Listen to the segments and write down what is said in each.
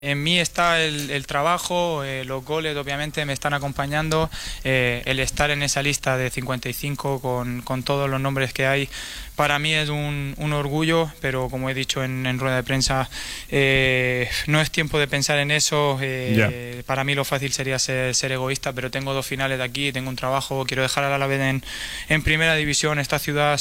En mí está el trabajo, los goles obviamente me están acompañando, el estar en esa lista de 55 con todos los nombres que hay, para mí es un orgullo, pero como he dicho en rueda de prensa, no es tiempo de pensar en eso. Para mí lo fácil sería ser egoísta, pero tengo 2 finales de aquí, tengo un trabajo, quiero dejar al Alavés en primera división. Esta ciudad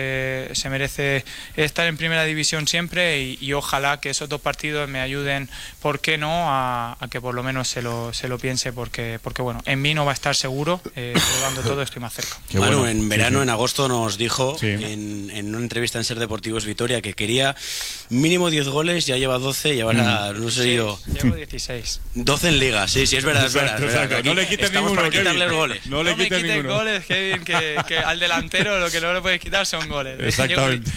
se merece estar en primera división siempre y ojalá que esos 2 partidos me ayuden, ¿por qué no?, a que por lo menos se lo piense, porque bueno, en mí no va a estar seguro, pero dando todo estoy más cerca. Manu, en verano, en agosto, nos dijo en una entrevista en Ser Deportivos Vitoria que quería mínimo 10 goles, ya lleva 12 y ahora, no sé yo... Llevo 16. 12 en Liga, sí, es verdad, es verdad. Exacto. No le quites ninguno, para quitarle goles. No le quites ninguno. Goles, Kevin, que al delantero lo que no le puedes quitar son goles. Exactamente.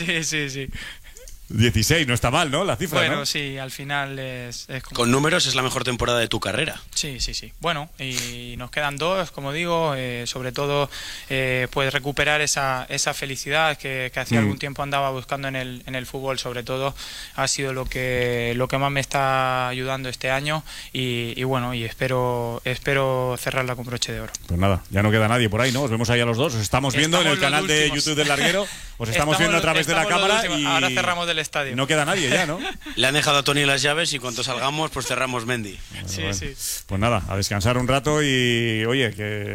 Sí. 16, no está mal, ¿no? La cifra, bueno, ¿no? sí, al final es como... Con números es la mejor temporada de tu carrera. Sí. Bueno, y nos quedan 2, como digo, sobre todo pues recuperar esa felicidad que hacía algún tiempo andaba buscando en el fútbol. Sobre todo ha sido lo que más me está ayudando este año y bueno, y espero cerrarla con broche de oro. Pues nada, ya no queda nadie por ahí, ¿no? Os vemos ahí a los dos, os estamos viendo en el canal de YouTube del Larguero, os estamos viendo a través de la cámara y ahora cerramos del estadio. No queda nadie ya, ¿no? Le han dejado a Tony las llaves y cuando salgamos pues cerramos Mendy. Bueno. Pues nada, a descansar un rato y oye,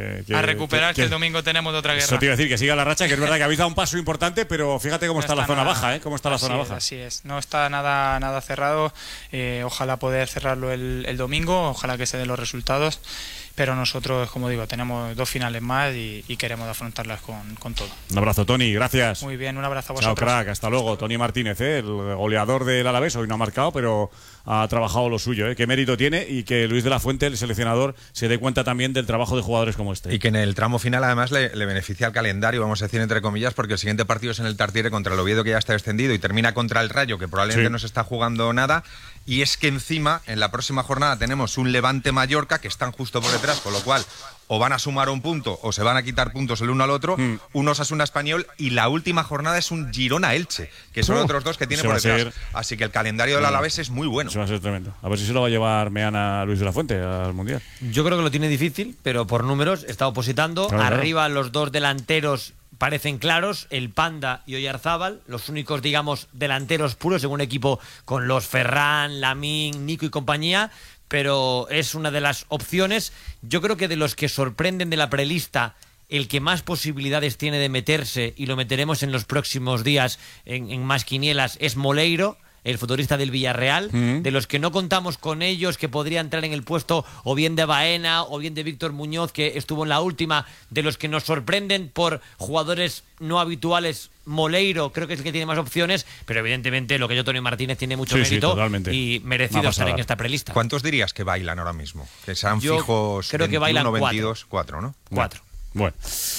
a recuperar que el domingo tenemos otra guerra. Eso te iba a decir, que siga la racha, que es verdad que habéis dado un paso importante, pero fíjate cómo está la zona baja, ¿eh? Cómo está la zona baja. Así es, no está nada cerrado, ojalá poder cerrarlo el domingo, ojalá que se den los resultados, pero nosotros, como digo, tenemos 2 finales más y queremos afrontarlas con todo. Un abrazo, Tony, gracias. Muy bien, un abrazo a vosotros. Chao, crack, hasta luego. Tony Martínez, el goleador del Alavés, hoy no ha marcado, pero ha trabajado lo suyo, qué mérito tiene, y que Luis de la Fuente, el seleccionador, se dé cuenta también del trabajo de jugadores como este. Y que en el tramo final además le beneficia al calendario, vamos a decir entre comillas, porque el siguiente partido es en el Tartiere contra el Oviedo, que ya está descendido, y termina contra el Rayo, que probablemente no se está jugando nada. Y es que encima, en la próxima jornada tenemos un Levante-Mallorca, que están justo por detrás, con lo cual o van a sumar un punto o se van a quitar puntos el uno al otro, un Osasuna-Español, y la última jornada es un Girona-Elche, que son otros 2 que tiene por detrás. Así que el calendario del Alavés es muy bueno. Eso va a ser tremendo. A ver si se lo va a llevar Meana Luis de la Fuente al Mundial. Yo creo que lo tiene difícil, pero por números está opositando. Arriba los 2 delanteros parecen claros, el Panda y Oyarzábal, los únicos, digamos, delanteros puros en un equipo con los Ferran, Lamín, Nico y compañía, pero es una de las opciones. Yo creo que de los que sorprenden de la prelista, el que más posibilidades tiene de meterse, y lo meteremos en los próximos días en más quinielas, es Moleiro, el futbolista del Villarreal. De los que no contamos con ellos, que podría entrar en el puesto o bien de Baena o bien de Víctor Muñoz, que estuvo en la última, de los que nos sorprenden por jugadores no habituales, Moleiro creo que es el que tiene más opciones, pero evidentemente lo que yo, Tony Martínez, tiene mucho mérito y merecido estar en esta prelista. ¿Cuántos dirías que bailan ahora mismo? Que sean fijos, creo 21, que bailan 22, 4, ¿no? 4. Bueno.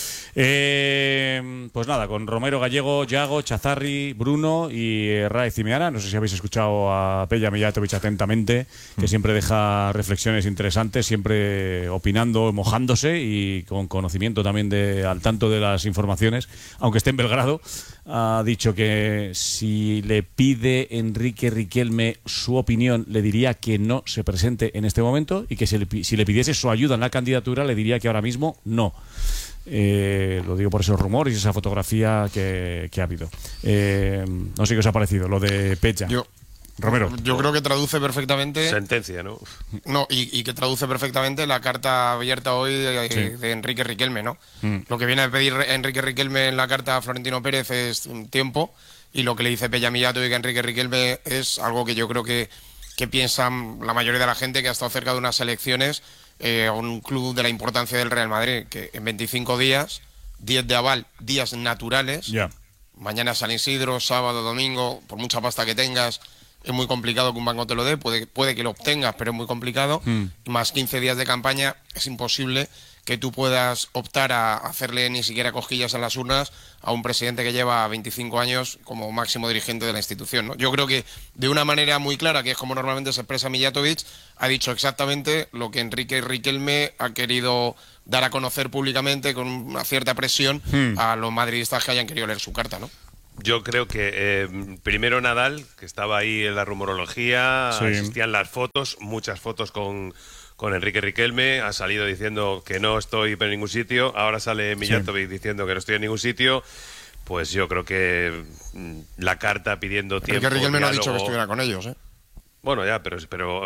Pues nada, con Romero, Gallego, Yago, Chazarri, Bruno y Raez y Meana. No sé si habéis escuchado a Peja Mijatovic atentamente, que siempre deja reflexiones interesantes, siempre opinando, mojándose y con conocimiento también al tanto de las informaciones, aunque esté en Belgrado. Ha dicho que si le pide Enrique Riquelme su opinión, le diría que no se presente en este momento, y que si le pidiese su ayuda en la candidatura, le diría que ahora mismo no. Lo digo por esos rumores y esa fotografía que ha habido. No sé qué os ha parecido lo de Peja. Romero. Yo creo que traduce perfectamente... Sentencia, ¿no? No, y que traduce perfectamente la carta abierta hoy de Enrique Riquelme, ¿no? Lo que viene a pedir Enrique Riquelme en la carta a Florentino Pérez es un tiempo, y lo que le dice Peja Mijatovic a Enrique Riquelme es algo que yo creo que piensan la mayoría de la gente que ha estado cerca de unas elecciones, a un club de la importancia del Real Madrid, que en 25 días, 10 de aval, días naturales, mañana San Isidro, sábado, domingo, por mucha pasta que tengas, es muy complicado que un banco te lo dé, puede que lo obtengas, pero es muy complicado, más 15 días de campaña, es imposible que tú puedas optar a hacerle ni siquiera cosquillas en las urnas a un presidente que lleva 25 años como máximo dirigente de la institución, ¿no? Yo creo que de una manera muy clara, que es como normalmente se expresa Mijatovic, ha dicho exactamente lo que Enrique Riquelme ha querido dar a conocer públicamente con una cierta presión a los madridistas que hayan querido leer su carta, ¿no? Yo creo que primero Nadal, que estaba ahí en la rumorología, existían las fotos, muchas fotos con Enrique Riquelme, ha salido diciendo que no estoy en ningún sitio, ahora sale Mijatovic diciendo que no estoy en ningún sitio. Pues yo creo que la carta pidiendo tiempo. Enrique Riquelme no ha dicho que estuviera con ellos, ¿eh? Bueno, ya, pero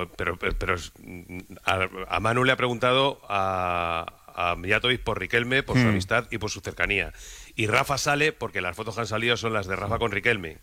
a Manu le ha preguntado a Mijatovic por Riquelme, por su amistad y por su cercanía. Y Rafa sale porque las fotos que han salido son las de Rafa con Riquelme.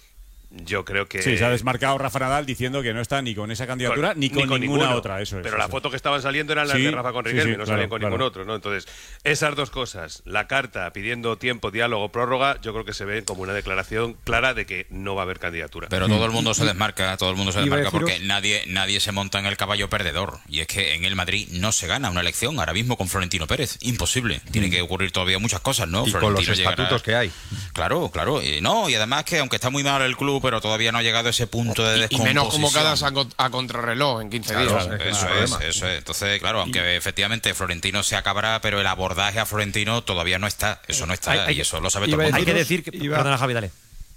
Yo creo que... Sí, se ha desmarcado Rafa Nadal diciendo que no está ni con esa candidatura ni con ninguna otra. Eso es. Pero la foto que estaban saliendo eran las de Rafa con Riquelme, no salían con ningún otro, ¿no? Entonces, esas dos cosas, la carta pidiendo tiempo, diálogo, prórroga, yo creo que se ve como una declaración clara de que no va a haber candidatura. Pero todo el mundo se desmarca, porque nadie se monta en el caballo perdedor. Y es que en el Madrid no se gana una elección ahora mismo con Florentino Pérez. Imposible. Tiene que ocurrir todavía muchas cosas, ¿no? Y Florentino con los estatutos que hay. Claro. Y además que aunque está muy mal el club, pero todavía no ha llegado a ese punto de descomposición. Y menos convocadas a contrarreloj en 15 días. Eso es. Entonces, claro, aunque efectivamente Florentino se acabará, pero el abordaje a Florentino todavía no está. Eso no está, y eso lo sabe todo el mundo. Hay que decir que... Perdona, Javi, dale.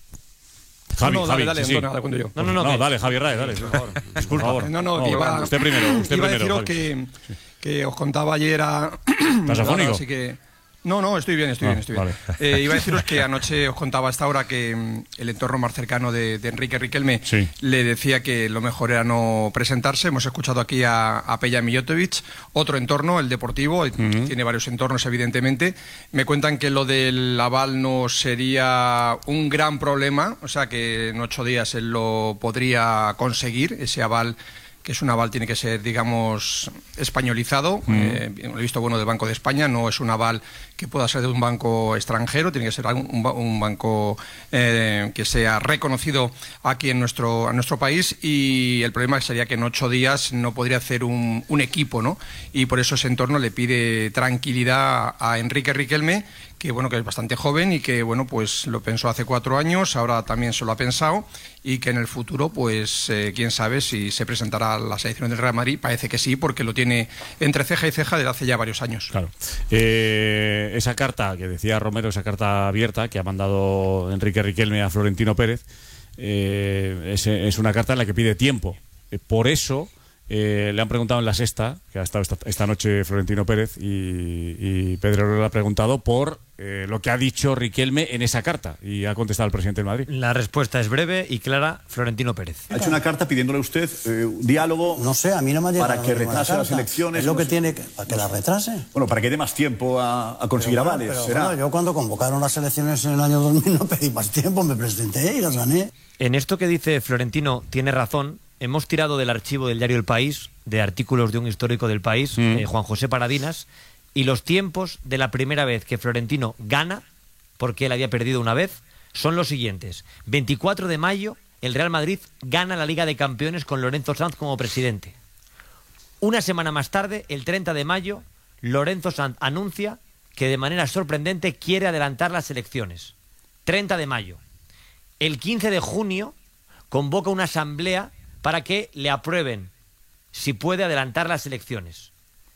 Javi, dale, sí. Cuando yo. No, dale, Javi Ray, dale. Por favor. Usted primero. Iba a deciros que os contaba ayer a... ¿Estás afónico? Así que... No, estoy bien. Vale. Iba a deciros que anoche os contaba a esta hora que el entorno más cercano de Enrique Riquelme le decía que lo mejor era no presentarse. Hemos escuchado aquí a Peja Mijatovic, otro entorno, el deportivo, tiene varios entornos evidentemente. Me cuentan que lo del aval no sería un gran problema, o sea que en 8 días él lo podría conseguir, ese aval, que es un aval, tiene que ser, digamos, españolizado. Lo he visto del Banco de España, no es un aval que pueda ser de un banco extranjero, tiene que ser un banco que sea reconocido aquí en nuestro país, y el problema sería que en 8 días no podría hacer un equipo, ¿no? Y por eso ese entorno le pide tranquilidad a Enrique Riquelme, que es bastante joven y que pues lo pensó hace 4 años, ahora también se lo ha pensado, y que en el futuro quién sabe si se presentará a la selección del Real Madrid. Parece que sí, porque lo tiene entre ceja y ceja desde hace ya varios años. Claro. Esa carta que decía Romero, esa carta abierta que ha mandado Enrique Riquelme a Florentino Pérez, es una carta en la que pide tiempo. Por eso le han preguntado en La Sexta, que ha estado esta noche Florentino Pérez, y Pedro le ha preguntado por lo que ha dicho Riquelme en esa carta, y ha contestado el presidente del Madrid. La respuesta es breve y clara: Florentino Pérez. Ha hecho una carta pidiéndole a usted diálogo. No sé, a mí no me ha llegado para que retrase las elecciones. Es lo que tiene para que las retrase. Bueno, para que dé más tiempo a conseguir avales. Pero yo cuando convocaron las elecciones en el año 2000 no pedí más tiempo, me presenté y las gané. En esto que dice Florentino tiene razón. Hemos tirado del archivo del diario El País, de artículos de un histórico del país, Juan José Paradinas, y los tiempos de la primera vez que Florentino gana, porque él había perdido una vez, son los siguientes. 24 de mayo, el Real Madrid gana la Liga de Campeones con Lorenzo Sanz como presidente. Una semana más tarde, el 30 de mayo, Lorenzo Sanz anuncia que de manera sorprendente quiere adelantar las elecciones. 30 de mayo. El 15 de junio convoca una asamblea para que le aprueben si puede adelantar las elecciones.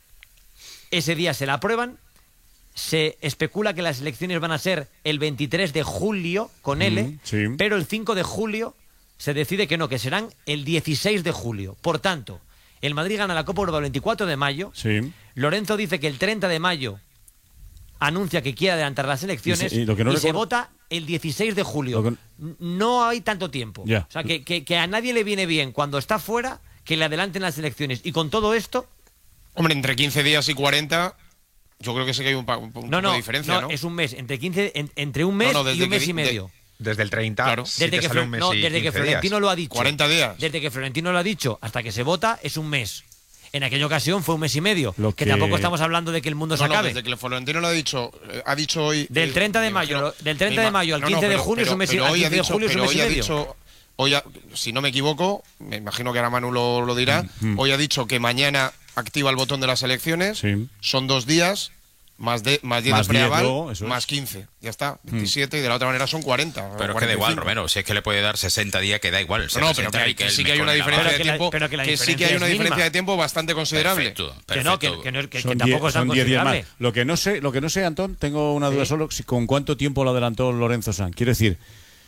Ese día se la aprueban. Se especula que las elecciones van a ser el 23 de julio con L, pero el 5 de julio se decide que no, que serán el 16 de julio. Por tanto, el Madrid gana la Copa Europa el 24 de mayo. Lorenzo dice que el 30 de mayo anuncia que quiere adelantar las elecciones y se vota el 16 de julio. No hay tanto tiempo. O sea, que a nadie le viene bien cuando está fuera que le adelanten las elecciones. Y con todo esto... Hombre, entre 15 días y 40, yo creo que sí que hay un poco de diferencia, ¿no? Es un mes. Entre un mes y un mes y medio. Desde el 30, claro. Desde que Florentino lo ha dicho. 40 días. Desde que Florentino lo ha dicho hasta que se vota es un mes. En aquella ocasión fue un mes y medio. Que tampoco estamos hablando de que el mundo se acabe. Desde que Florentino lo ha dicho hoy... Del 30 de mayo, al 15 de junio es un mes y medio. Al 15 de julio es un mes y medio. Hoy, si no me equivoco, me imagino que ahora Manu lo dirá, hoy ha dicho que mañana activa el botón de las elecciones, son 2 días, más 10 de preaval, más 15. Ya está, 27 y de la otra manera son 40. Pero es que da igual, Romero. Si es que le puede dar 60 días, que da igual. No, pero que sí que hay una diferencia de tiempo. Que sí que hay una diferencia de tiempo bastante considerable. Perfecto. Que tampoco es tan considerable. Lo que no sé, Antón, tengo una duda solo, con cuánto tiempo lo adelantó Lorenzo Sanz. Quiero decir,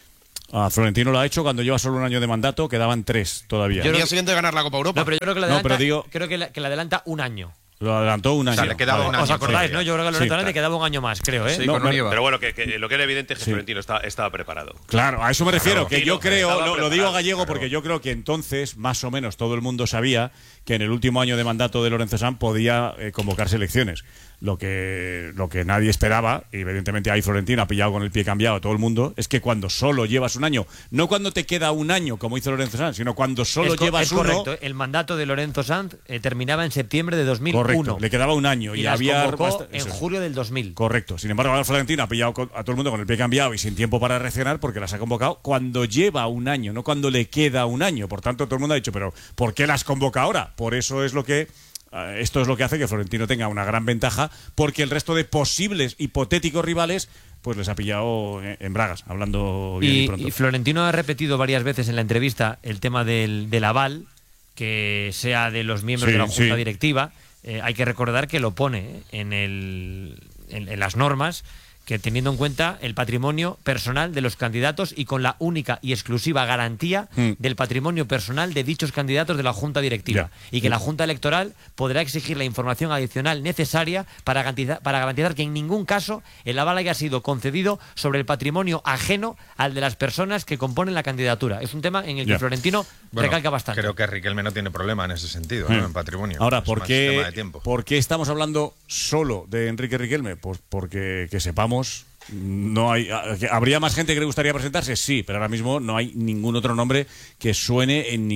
a Florentino lo ha hecho cuando lleva solo un año de mandato, quedaban 3 todavía. Yo el día siguiente ganar la Copa Europa. No, pero yo creo que le adelanta un año. Lo adelantó un año. O sea, le quedaba un año. ¿Os acordáis, no? Yo creo que a Lorenzo le quedaba un año más, creo, ¿eh? Sí, pero bueno, que lo que era evidente es que Florentino estaba preparado. Claro, a eso me refiero, que yo creo, lo digo Gallego porque yo creo que entonces, más o menos, todo el mundo sabía que en el último año de mandato de Lorenzo Sanz podía convocarse elecciones. Lo que nadie esperaba, y evidentemente ahí Florentino ha pillado con el pie cambiado a todo el mundo, es que cuando solo llevas un año, no cuando te queda un año como hizo Lorenzo Sanz, sino cuando solo llevas uno. Correcto, el mandato de Lorenzo Sanz terminaba en septiembre de 2001. Correcto, le quedaba un año y había en julio del 2000. Correcto, sin embargo ahora Florentino ha pillado a todo el mundo con el pie cambiado y sin tiempo para reaccionar porque las ha convocado cuando lleva un año, no cuando le queda un año. Por tanto, todo el mundo ha dicho, pero ¿por qué las convoca ahora? Por eso es lo que... Esto es lo que hace que Florentino tenga una gran ventaja, porque el resto de posibles hipotéticos rivales pues les ha pillado en bragas, hablando bien y pronto. Y Florentino ha repetido varias veces en la entrevista el tema del aval, que sea de los miembros de la Junta Directiva. Hay que recordar que lo pone en las normas, que teniendo en cuenta el patrimonio personal de los candidatos y con la única y exclusiva garantía del patrimonio personal de dichos candidatos de la Junta Directiva. Y que la Junta Electoral podrá exigir la información adicional necesaria para garantizar que en ningún caso el aval haya sido concedido sobre el patrimonio ajeno al de las personas que componen la candidatura. Es un tema en el que Florentino recalca bastante. Creo que Riquelme no tiene problema en ese sentido, ¿no? En patrimonio. Ahora, ¿por qué estamos hablando solo de Enrique Riquelme? Pues porque, que sepamos, no hay. ¿Habría más gente que le gustaría presentarse? Sí, pero ahora mismo no hay ningún otro nombre que suene en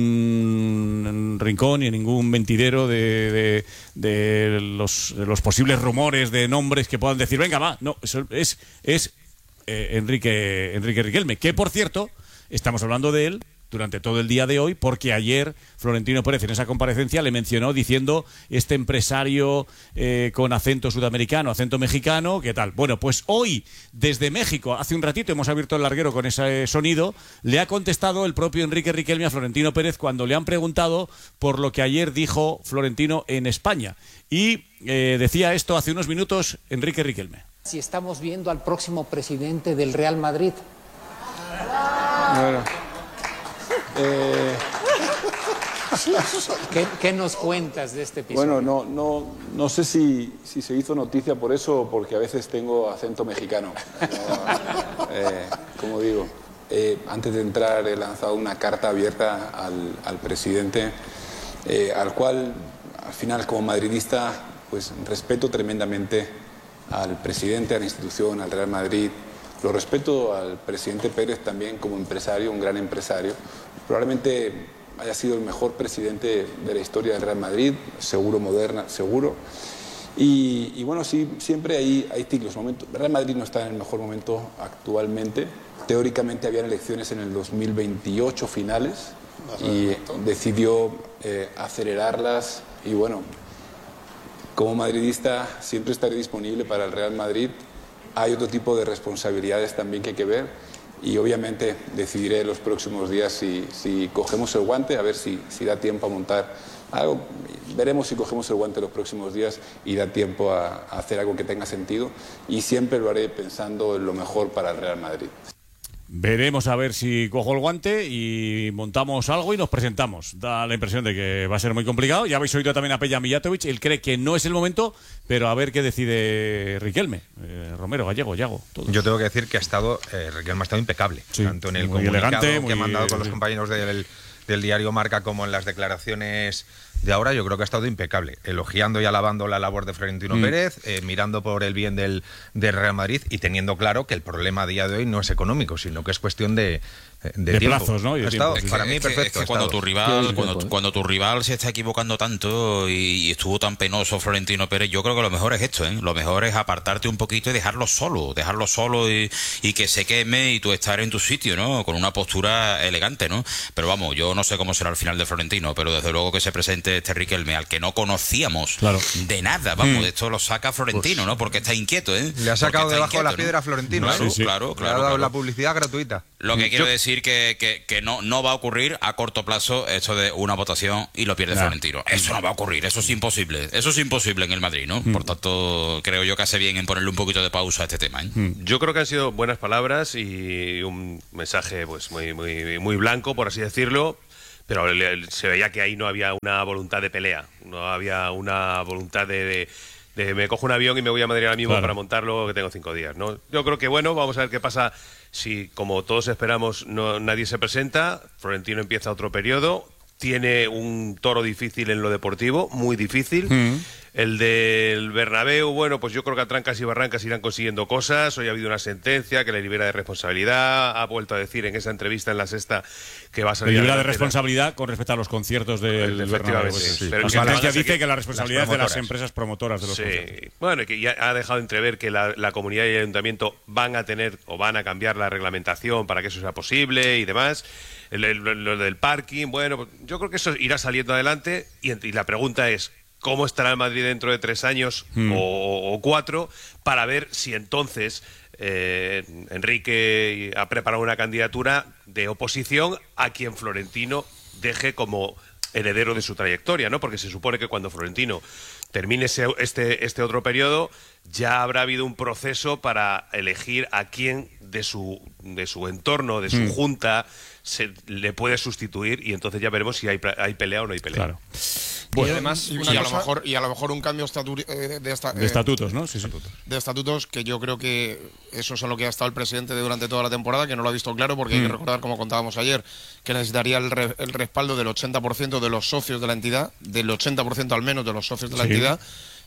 ningún rincón y en ningún mentidero de los posibles rumores de nombres que puedan decir, venga, va. No, eso es Enrique Riquelme, que por cierto, estamos hablando de él durante todo el día de hoy, porque ayer Florentino Pérez en esa comparecencia le mencionó diciendo este empresario con acento sudamericano, acento mexicano, ¿qué tal? Bueno, pues hoy desde México, hace un ratito hemos abierto el larguero con ese sonido, le ha contestado el propio Enrique Riquelme a Florentino Pérez cuando le han preguntado por lo que ayer dijo Florentino en España. Y decía esto hace unos minutos Enrique Riquelme. Si estamos viendo al próximo presidente del Real Madrid. Bueno. ¿Qué nos cuentas de este episodio? Bueno, no sé si se hizo noticia por eso o porque a veces tengo acento mexicano. Como digo, antes de entrar he lanzado una carta abierta al presidente, al cual, al final, como madridista, pues respeto tremendamente al presidente, a la institución, al Real Madrid. Lo respeto al presidente Pérez también como empresario, un gran empresario. Probablemente haya sido el mejor presidente de la historia del Real Madrid, seguro, Moderna, seguro. Y bueno, sí, siempre hay ciclos, momentos. El Real Madrid no está en el mejor momento actualmente. Teóricamente habían elecciones en el 2028 finales y decidió acelerarlas. Y bueno, como madridista siempre estaré disponible para el Real Madrid. Hay otro tipo de responsabilidades también que hay que ver y obviamente decidiré los próximos días si cogemos el guante, a ver si da tiempo a montar algo. Veremos si cogemos el guante los próximos días y da tiempo a hacer algo que tenga sentido y siempre lo haré pensando en lo mejor para el Real Madrid. Veremos a ver si cojo el guante y montamos algo y nos presentamos. Da la impresión de que va a ser muy complicado. Ya habéis oído también a Peja Mijatovic. Él cree que no es el momento, pero a ver qué decide Riquelme. Romero, Gallego, Yago, todos. Yo tengo que decir que Riquelme ha estado impecable. Sí, tanto en el muy comunicado elegante, que ha mandado con los compañeros del diario Marca como en las declaraciones de ahora. Yo creo que ha estado impecable, elogiando y alabando la labor de Florentino Pérez, mirando por el bien del Real Madrid y teniendo claro que el problema a día de hoy no es económico, sino que es cuestión de tiempo. Plazos, ¿no? Para mí, perfecto. Es que cuando tu rival se está equivocando tanto y estuvo tan penoso Florentino Pérez, yo creo que lo mejor es esto, ¿eh? Lo mejor es apartarte un poquito y dejarlo solo y que se queme y tú estar en tu sitio, ¿no? Con una postura elegante, ¿no? Pero vamos, yo no sé cómo será el final de Florentino, pero desde luego que se presente presidente Riquelme, al que no conocíamos de nada, esto lo saca Florentino, ¿no? Porque está inquieto, ¿eh? Le ha sacado debajo de la piedra a Florentino. Claro. Le ha dado la publicidad gratuita. Lo que quiero decir que no va a ocurrir a corto plazo esto de una votación y lo pierde Florentino. Eso no va a ocurrir, eso es imposible. Eso es imposible en el Madrid, ¿no? Por tanto, creo yo que hace bien en ponerle un poquito de pausa a este tema, ¿eh? Yo creo que han sido buenas palabras y un mensaje pues muy blanco, por así decirlo, pero se veía que ahí no había una voluntad de pelea, no había una voluntad de me cojo un avión y me voy a Madrid ahora mismo para montarlo, que tengo 5 días, ¿no? Yo creo que, vamos a ver qué pasa si, como todos esperamos, nadie se presenta. Florentino empieza otro periodo, tiene un toro difícil en lo deportivo, muy difícil. El del Bernabéu, pues yo creo que a trancas y barrancas irán consiguiendo cosas. Hoy ha habido una sentencia que le libera de responsabilidad. Ha vuelto a decir en esa entrevista en La Sexta que va a salir... Le libera de responsabilidad con respecto a los conciertos del Bernabéu. Pero la sentencia dice que la responsabilidad es de las empresas promotoras de los conciertos. Bueno, que ya ha dejado entrever que la comunidad y el ayuntamiento van a tener o van a cambiar la reglamentación para que eso sea posible y demás. Lo del parking, yo creo que eso irá saliendo adelante y la pregunta es: ¿cómo estará el Madrid dentro de 3 años o 4 para ver si entonces Enrique ha preparado una candidatura de oposición a quien Florentino deje como heredero de su trayectoria, ¿no? Porque se supone que cuando Florentino termine este otro periodo ya habrá habido un proceso para elegir a quién de su entorno, de su junta, se le puede sustituir, y entonces ya veremos si hay pelea o no hay pelea. Claro. Bueno, además, y a lo mejor un cambio de estatutos, ¿no? Sí, de estatutos, que yo creo que eso es en lo que ha estado el presidente durante toda la temporada, que no lo ha visto claro, porque hay que recordar, como contábamos ayer, que necesitaría el respaldo del 80% de los socios de la entidad, del 80% al menos de los socios de la entidad.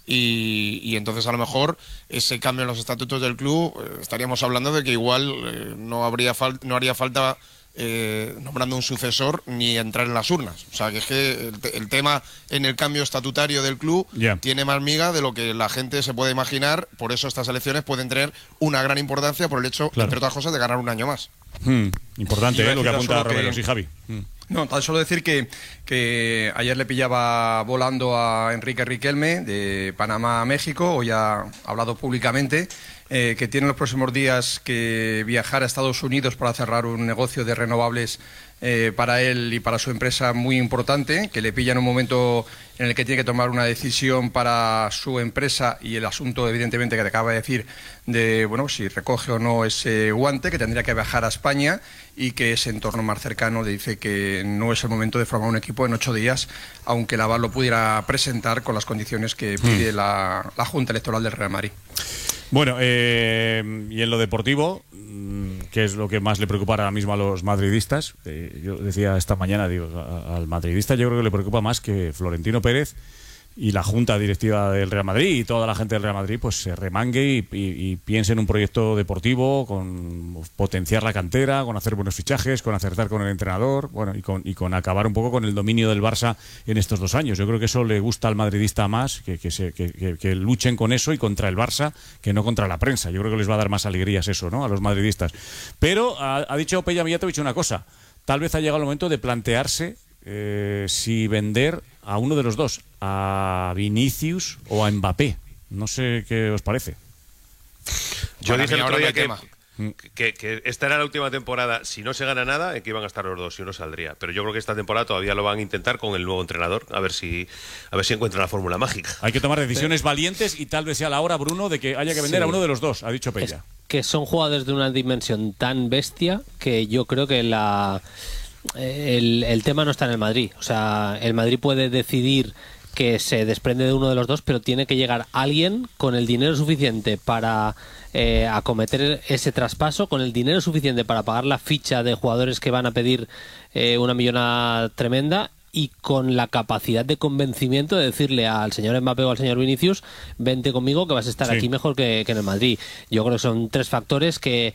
Y entonces a lo mejor ese cambio en los estatutos del club, estaríamos hablando de que igual no haría falta nombrando un sucesor ni entrar en las urnas. O sea, que es que el tema en el cambio estatutario del club tiene más miga de lo que la gente se puede imaginar. Por eso estas elecciones pueden tener una gran importancia por el hecho, entre otras cosas, de ganar un año más. Importante, lo que apunta Romero. Sí, Javi. No, tan solo decir que ayer le pillaba volando a Enrique Riquelme de Panamá a México. Hoy ha hablado públicamente que tiene los próximos días que viajar a Estados Unidos para cerrar un negocio de renovables para él y para su empresa muy importante, que le pilla en un momento en el que tiene que tomar una decisión para su empresa, y el asunto, evidentemente, que te acaba de decir de, si recoge o no ese guante, que tendría que viajar a España, y que ese entorno más cercano le dice que no es el momento de formar un equipo en 8 días, aunque la VAR lo pudiera presentar con las condiciones que pide la Junta Electoral del Real Madrid. Bueno, y en lo deportivo, ¿qué es lo que más le preocupa ahora mismo a los madridistas? Yo decía esta mañana, al madridista yo creo que le preocupa más que Florentino Pérez y la junta directiva del Real Madrid y toda la gente del Real Madrid pues se remangue y piense en un proyecto deportivo, con potenciar la cantera, con hacer buenos fichajes, con acertar con el entrenador, y con acabar un poco con el dominio del Barça en estos 2 años. Yo creo que eso le gusta al madridista más, que luchen con eso y contra el Barça, que no contra la prensa. Yo creo que les va a dar más alegrías eso, ¿no?, a los madridistas. Pero ha dicho Peja Mijatovic una cosa: tal vez ha llegado el momento de plantearse si vender a uno de los dos, a Vinicius o a Mbappé. No sé qué os parece. Yo dije el otro día que esta era la última temporada, si no se gana nada, en que iban a estar los dos y uno saldría. Pero yo creo que esta temporada todavía lo van a intentar con el nuevo entrenador, a ver si encuentran la fórmula mágica. Hay que tomar decisiones valientes, y tal vez sea la hora, Bruno, de que haya que vender a uno de los dos, ha dicho Peja. Es que son jugadores de una dimensión tan bestia que yo creo que el tema no está en el Madrid. O sea, el Madrid puede decidir que se desprende de uno de los dos, pero tiene que llegar alguien con el dinero suficiente para acometer ese traspaso, con el dinero suficiente para pagar la ficha de jugadores que van a pedir una millonada tremenda, y con la capacidad de convencimiento de decirle al señor Mbappé o al señor Vinicius: vente conmigo, que vas a estar aquí mejor que en el Madrid. Yo creo que son 3 factores que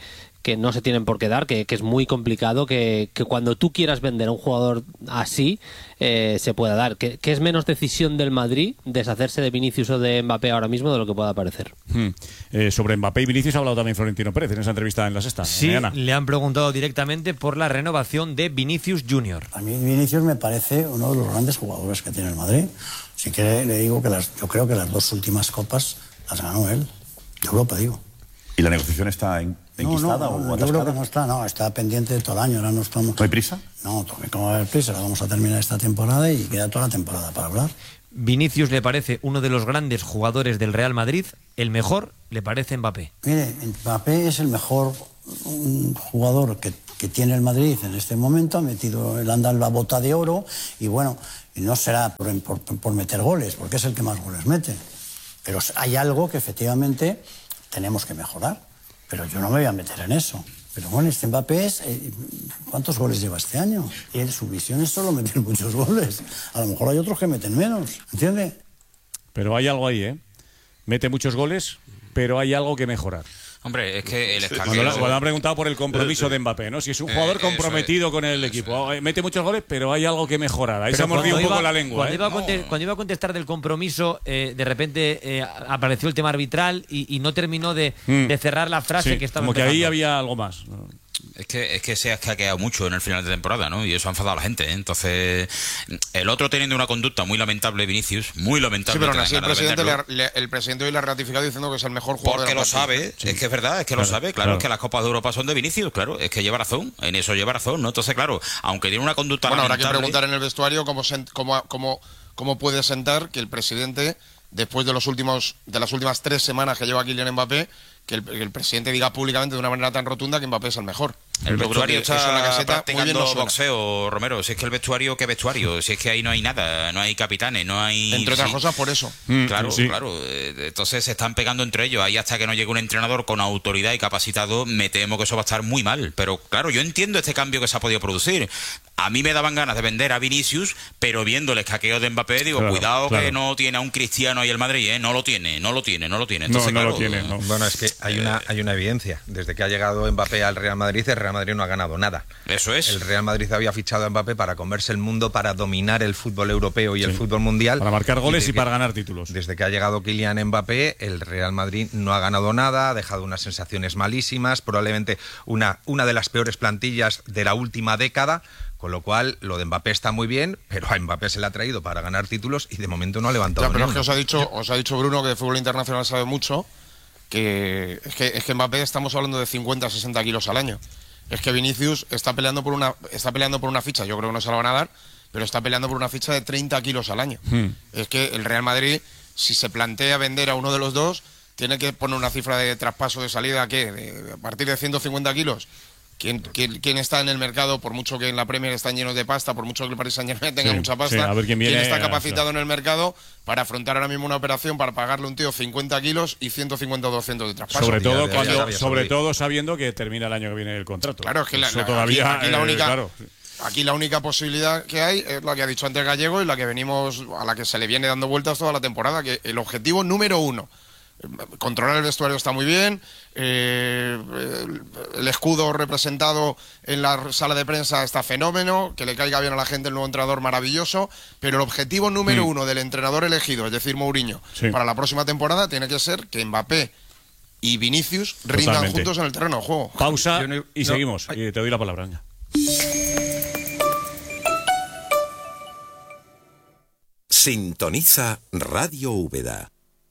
no se tienen por qué dar, que es muy complicado que cuando tú quieras vender a un jugador así se pueda dar, que es menos decisión del Madrid deshacerse de Vinicius o de Mbappé ahora mismo de lo que pueda parecer. Sobre Mbappé y Vinicius ha hablado también Florentino Pérez en esa entrevista en La Sexta. Sí, le han preguntado directamente por la renovación de Vinicius Junior. A mí Vinicius me parece uno de los grandes jugadores que tiene el Madrid. Así que le digo que yo creo que las 2 últimas copas las ganó él, de Europa, digo. ¿Y la negociación está enquistada o atascada? Yo creo que no está pendiente de todo el año. Ahora no estamos... ¿No hay prisa? No, ¿cómo va a haber prisa? La vamos a terminar esta temporada y queda toda la temporada para hablar. Vinicius le parece uno de los grandes jugadores del Real Madrid, el mejor le parece Mbappé. Mire, Mbappé es el mejor jugador que tiene el Madrid en este momento, ha metido el anda en la bota de oro y bueno, y no será por meter goles, porque es el que más goles mete. Pero hay algo que efectivamente tenemos que mejorar, pero yo no me voy a meter en eso. Pero bueno, este Mbappé es... ¿cuántos goles lleva este año? Y su visión es solo meter muchos goles. A lo mejor hay otros que meten menos, ¿entiendes? Pero hay algo ahí, ¿eh? Mete muchos goles, pero hay algo que mejorar. Hombre, es que el escaqueo... Cuando han preguntado por el compromiso de Mbappé, ¿no? Si es un jugador comprometido con el equipo. Mete muchos goles, pero hay algo que mejorar. Ahí se ha mordido un poco la lengua. Cuando iba a contestar del compromiso, de repente apareció el tema arbitral y no terminó de cerrar la frase que estaba como empezando. que ahí había algo más. Es que se ha escaqueado mucho en el final de temporada, ¿no? Y eso ha enfadado a la gente, ¿eh? Entonces, el otro teniendo una conducta muy lamentable, Vinicius, muy lamentable. Sí, pero aún así el presidente hoy le ha ratificado diciendo que es el mejor jugador. Porque lo sabe, es que es verdad, es que lo sabe, claro, es que las Copas de Europa son de Vinicius, claro, es que lleva razón, en eso lleva razón, ¿no? Entonces, claro, aunque tiene una conducta lamentable... Bueno, habrá que preguntar en el vestuario cómo puede sentar que el presidente, después de las últimas 3 semanas que lleva Kylian Mbappé, que el presidente diga públicamente de una manera tan rotunda que Mbappé es el mejor. El vestuario está practicando boxeo, Romero. Si es que el vestuario, ¿qué vestuario? Si es que ahí no hay nada, no hay capitanes, no hay... Entre otras cosas, por eso. Claro. Entonces se están pegando entre ellos. Ahí hasta que no llegue un entrenador con autoridad y capacitado, me temo que eso va a estar muy mal. Pero claro, yo entiendo este cambio que se ha podido producir. A mí me daban ganas de vender a Vinicius, pero viendo el escaqueo de Mbappé, digo, cuidado que no tiene a un Cristiano ahí el Madrid, ¿eh? No lo tiene. Entonces, no lo tiene. No. Bueno, es que hay una evidencia. Desde que ha llegado Mbappé al Real Madrid, el Real Madrid no ha ganado nada. Eso es. El Real Madrid había fichado a Mbappé para comerse el mundo, para dominar el fútbol europeo y el fútbol mundial. Para marcar goles y para ganar títulos. Desde que ha llegado Kylian Mbappé, el Real Madrid no ha ganado nada, ha dejado unas sensaciones malísimas, probablemente una de las peores plantillas de la última década. Con lo cual, lo de Mbappé está muy bien, pero a Mbappé se le ha traído para ganar títulos y de momento no ha levantado pero es que os ha dicho Bruno, que de fútbol internacional sabe mucho, que es que Mbappé estamos hablando de 50-60 kilos al año. Es que Vinicius está peleando por una ficha, yo creo que no se la van a dar, pero está peleando por una ficha de 30 kilos al año. Es que el Real Madrid, si se plantea vender a uno de los dos, tiene que poner una cifra de traspaso de salida, a partir de 150 kilos. ¿Quién está en el mercado, por mucho que en la Premier están llenos de pasta, por mucho que el Paris Saint-Germain tenga mucha pasta, ¿quién está capacitado en el mercado para afrontar ahora mismo una operación para pagarle a un tío 50 kilos y 150 o 200 de traspaso? Sobre todo sabiendo que termina el año que viene el contrato. Claro, es que aquí la única posibilidad que hay es la que ha dicho antes Gallego y la que a la que se le viene dando vueltas toda la temporada, que el objetivo número 1. Controlar el vestuario está muy bien, el escudo representado en la sala de prensa está fenómeno, que le caiga bien a la gente el nuevo entrenador, maravilloso, pero el objetivo número 1 del entrenador elegido, es decir, Mourinho, para la próxima temporada tiene que ser que Mbappé y Vinicius rindan juntos en el terreno de juego. Pausa y seguimos, y te doy la palabra. Sintoniza Radio Úbeda.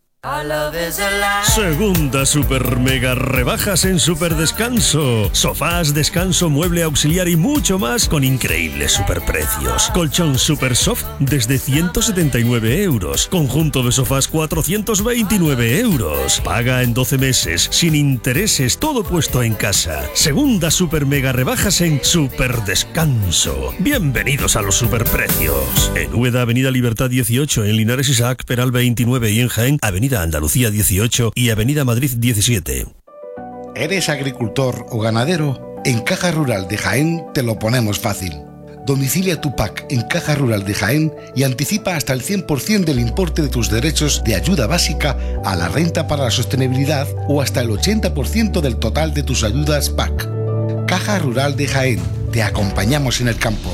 Segunda super mega rebajas en Super Descanso. Sofás, descanso, mueble auxiliar y mucho más con increíbles superprecios. Colchón Super Soft desde 179 euros. Conjunto de sofás 429 euros. Paga en 12 meses, sin intereses, todo puesto en casa. Segunda super mega rebajas en Super Descanso. Bienvenidos a los superprecios. En Úbeda, Avenida Libertad 18, en Linares Isaac, Peral 29 y en Jaén, Avenida Andalucía 18 y Avenida Madrid 17. ¿Eres agricultor o ganadero? En Caja Rural de Jaén te lo ponemos fácil. Domicilia tu PAC en Caja Rural de Jaén y anticipa hasta el 100% del importe de tus derechos de ayuda básica a la renta para la sostenibilidad o hasta el 80% del total de tus ayudas PAC. Caja Rural de Jaén. Te acompañamos en el campo.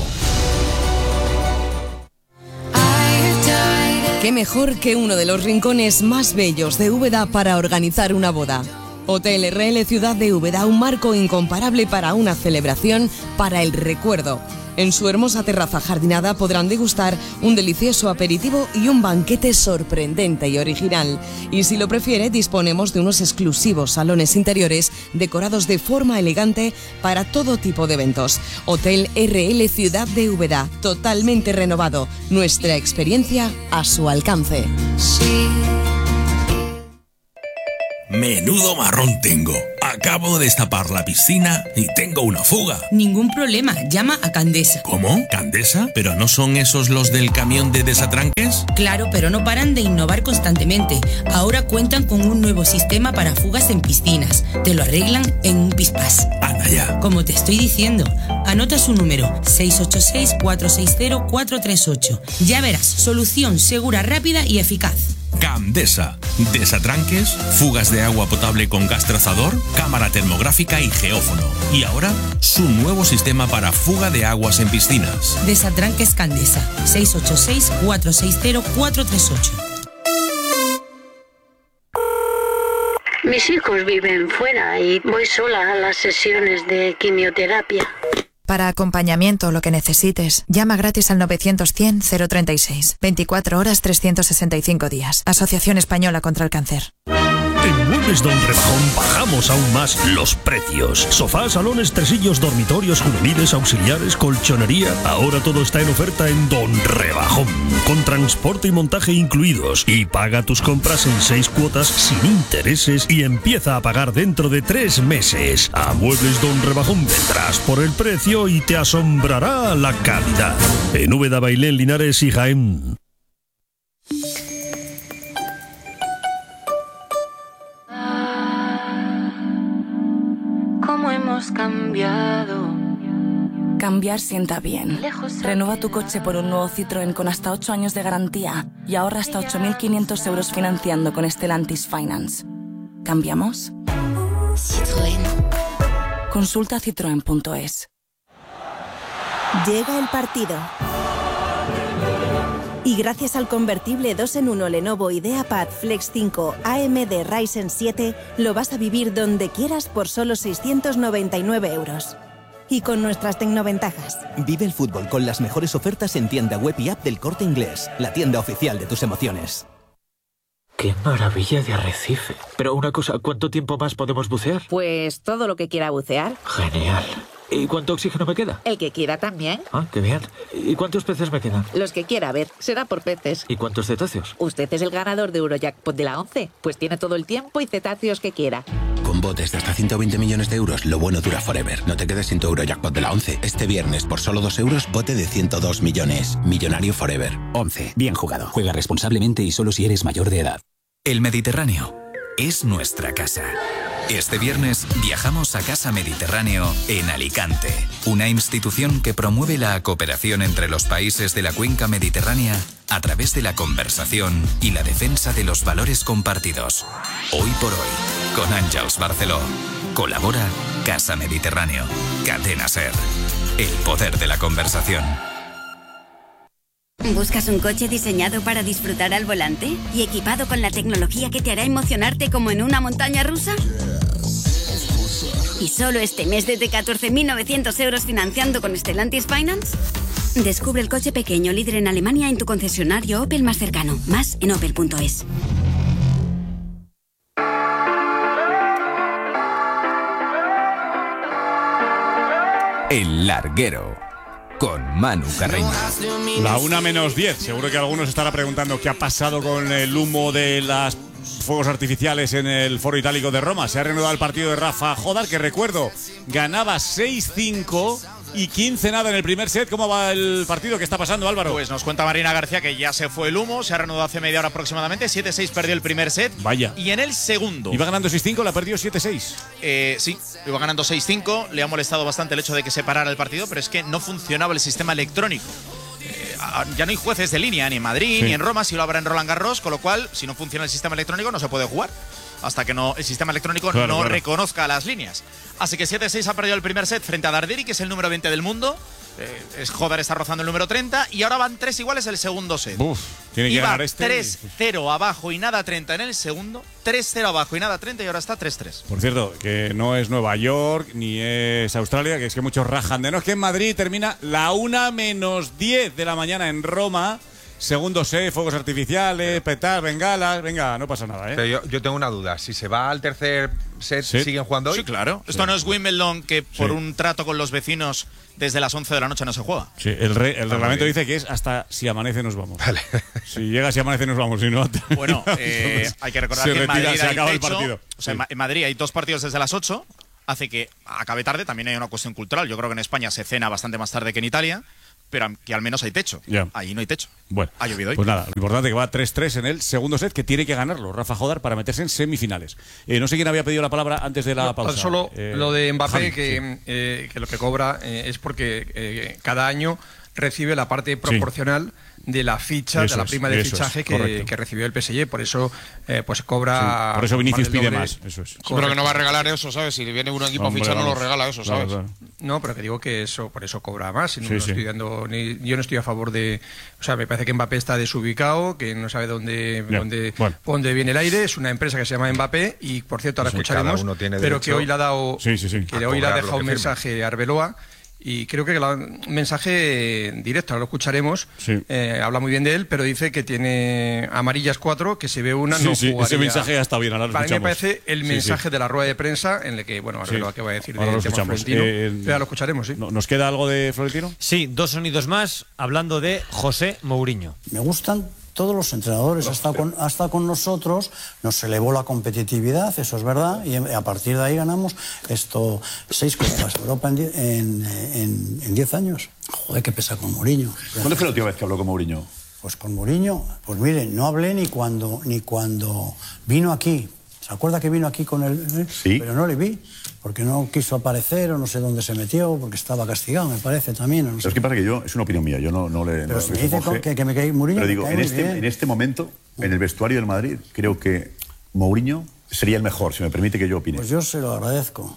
¿Qué mejor que uno de los rincones más bellos de Úbeda para organizar una boda? Hotel RL Ciudad de Úbeda, un marco incomparable para una celebración para el recuerdo. En su hermosa terraza jardinada podrán degustar un delicioso aperitivo y un banquete sorprendente y original. Y si lo prefiere, disponemos de unos exclusivos salones interiores decorados de forma elegante para todo tipo de eventos. Hotel RL Ciudad de Úbeda, totalmente renovado. Nuestra experiencia a su alcance. Menudo marrón tengo. Acabo de destapar la piscina y tengo una fuga. Ningún problema, llama a Candesa. ¿Cómo? ¿Candesa? ¿Pero no son esos los del camión de desatranques? Claro, pero no paran de innovar constantemente. Ahora cuentan con un nuevo sistema para fugas en piscinas. Te lo arreglan en un pispás. Anda ya. Como te estoy diciendo, anota su número, 686-460-438. Ya verás, solución segura, rápida y eficaz. Candesa. Desatranques, fugas de agua potable con gas trazador, cámara termográfica y geófono. Y ahora, su nuevo sistema para fuga de aguas en piscinas. Desatranques Candesa. 686-460-438. Mis hijos viven fuera y voy sola a las sesiones de quimioterapia. Para acompañamiento o lo que necesites, llama gratis al 900-100-036. 24 horas, 365 días. Asociación Española contra el Cáncer. En Muebles Don Rebajón bajamos aún más los precios. Sofás, salones, tresillos, dormitorios, juveniles, auxiliares, colchonería. Ahora todo está en oferta en Don Rebajón. Con transporte y montaje incluidos. Y paga tus compras en 6 cuotas sin intereses y empieza a pagar dentro de 3 meses. A Muebles Don Rebajón vendrás por el precio y te asombrará la calidad. En Úbeda, Bailén, Linares y Jaén. ¿Cómo hemos cambiado? Cambiar sienta bien. Renueva tu coche por un nuevo Citroën con hasta 8 años de garantía y ahorra hasta 8.500 euros financiando con Stellantis Finance. ¿Cambiamos? Citroën. Consulta citroen.es. Llega el partido. Y gracias al convertible 2 en 1 Lenovo IdeaPad Flex 5 AMD Ryzen 7, lo vas a vivir donde quieras por solo 699 euros. Y con nuestras tecnoventajas. Vive el fútbol con las mejores ofertas en tienda web y app del Corte Inglés, la tienda oficial de tus emociones. ¡Qué maravilla de arrecife! Pero una cosa, ¿cuánto tiempo más podemos bucear? Pues todo lo que quiera bucear. Genial. ¿Y cuánto oxígeno me queda? El que quiera también. Ah, qué bien. ¿Y cuántos peces me quedan? Los que quiera, a ver, será por peces. ¿Y cuántos cetáceos? Usted es el ganador de Eurojackpot de la 11, pues tiene todo el tiempo y cetáceos que quiera. Con botes de hasta 120 millones de euros, lo bueno dura forever. No te quedes sin tu Eurojackpot de la 11. Este viernes, por solo 2 euros, bote de 102 millones. Millonario forever. 11. Bien jugado. Juega responsablemente y solo si eres mayor de edad. El Mediterráneo es nuestra casa. Este viernes viajamos a Casa Mediterráneo en Alicante, una institución que promueve la cooperación entre los países de la cuenca mediterránea a través de la conversación y la defensa de los valores compartidos. Hoy por hoy, con Àngels Barceló. Colabora Casa Mediterráneo. Cadena SER. El poder de la conversación. ¿Buscas un coche diseñado para disfrutar al volante y equipado con la tecnología que te hará emocionarte como en una montaña rusa? ¿Y solo este mes desde 14.900 euros financiando con Stellantis Finance? Descubre el coche pequeño líder en Alemania en tu concesionario Opel más cercano. Más en opel.es. El Larguero, con Manu Carreño. La 1:10. Seguro que algunos estará preguntando qué ha pasado con el humo de las fuegos artificiales en el Foro Itálico de Roma. Se ha reanudado el partido de Rafa Jodar, que recuerdo, ganaba 6-5 2:15 nada en el primer set. ¿Cómo va el partido? ¿Qué está pasando, Álvaro? Pues nos cuenta Marina García que ya se fue el humo, se ha reanudado hace media hora aproximadamente. 7-6 perdió el primer set. Vaya. Y en el segundo. Iba ganando 6-5, la perdió 7-6. Sí, iba ganando 6-5. Le ha molestado bastante el hecho de que se parara el partido, pero es que no funcionaba el sistema electrónico. Ya no hay jueces de línea ni en Madrid ni en Roma, si lo habrá en Roland Garros, con lo cual, si no funciona el sistema electrónico, no se puede jugar hasta que el sistema electrónico no reconozca las líneas. Así que 7-6 ha perdido el primer set frente a Darderi, que es el número 20 del mundo. Joder está rozando el número 30 y ahora van 3 iguales el segundo set. Tiene que ganar este. 3-0 abajo y nada 30 en el segundo, 3-0 abajo y nada 30 y ahora está 3-3. Por cierto, que no es Nueva York ni es Australia, que es que muchos rajan de no, es que en Madrid termina la 1:10 de la mañana en Roma. Segundo set, fuegos artificiales, petar, bengalas. Venga, no pasa nada, ¿eh? Pero yo tengo una duda. Si se va al tercer set, ¿siguen jugando hoy? Sí, claro. Esto no es Wimbledon, que por un trato con los vecinos desde las 11 de la noche no se juega. Sí, el reglamento dice que es hasta si amanece nos vamos. Vale. Si llega, si amanece nos vamos. Si no, bueno, hay que recordar que en Madrid se acaba el partido. O sea, en Madrid hay 2 partidos desde las 8. Hace que acabe tarde. También hay una cuestión cultural. Yo creo que en España se cena bastante más tarde que en Italia, pero que al menos hay techo. Ahí no hay techo. Bueno, ha llovido hoy. Pues nada, lo importante es que va 3-3 en el segundo set, que tiene que ganarlo Rafa Jodar para meterse en semifinales. No sé quién había pedido la palabra antes de la pausa. Solo lo de Mbappé, Javi, que lo que cobra es porque cada año recibe la parte proporcional de la ficha, de la prima de fichaje que recibió el PSG. Por eso pues cobra. Por eso Vinicius pide más. Eso es. Sí, pero que no va a regalar eso, ¿sabes? Si viene un equipo a fichar, no lo regala eso, ¿sabes? Claro. No, pero que digo que eso, por eso cobra más. No estoy dando, yo no estoy a favor de. O sea, me parece que Mbappé está desubicado, que no sabe dónde viene el aire. Es una empresa que se llama Mbappé y, por cierto, ahora escucharemos, pero que hoy le ha dado, que hoy le ha dejado un mensaje a Arbeloa. Y creo que un mensaje directo, ahora lo escucharemos, habla muy bien de él, pero dice que tiene amarillas 4, que se ve una, no jugaría. Ese mensaje ya está bien, ahora lo escuchamos. Para mí me parece el mensaje de la rueda de prensa, en el que, bueno, ahora lo que va a decir de tema Florentino, ya lo escucharemos, ¿sí? ¿Nos queda algo de Florentino? Sí, 2 sonidos más, hablando de José Mourinho. Me gustan todos los entrenadores, ha estado con nosotros, nos elevó la competitividad, eso es verdad, y a partir de ahí ganamos 6 Copas Europa en 10 años. Joder, qué pesa con Mourinho. ¿Cuándo fue la última vez que habló con Mourinho? Pues con Mourinho, pues mire, no hablé ni cuando vino aquí. ¿Se acuerda que vino aquí con él? Sí. Pero no le vi, porque no quiso aparecer o no sé dónde se metió, porque estaba castigado, me parece también. No sé. Pero es que pasa que es una opinión mía, yo no le... Pero si me dice que me cae Mourinho, pero digo, en este momento, en el vestuario del Madrid, creo que Mourinho sería el mejor, si me permite que yo opine. Pues yo se lo agradezco.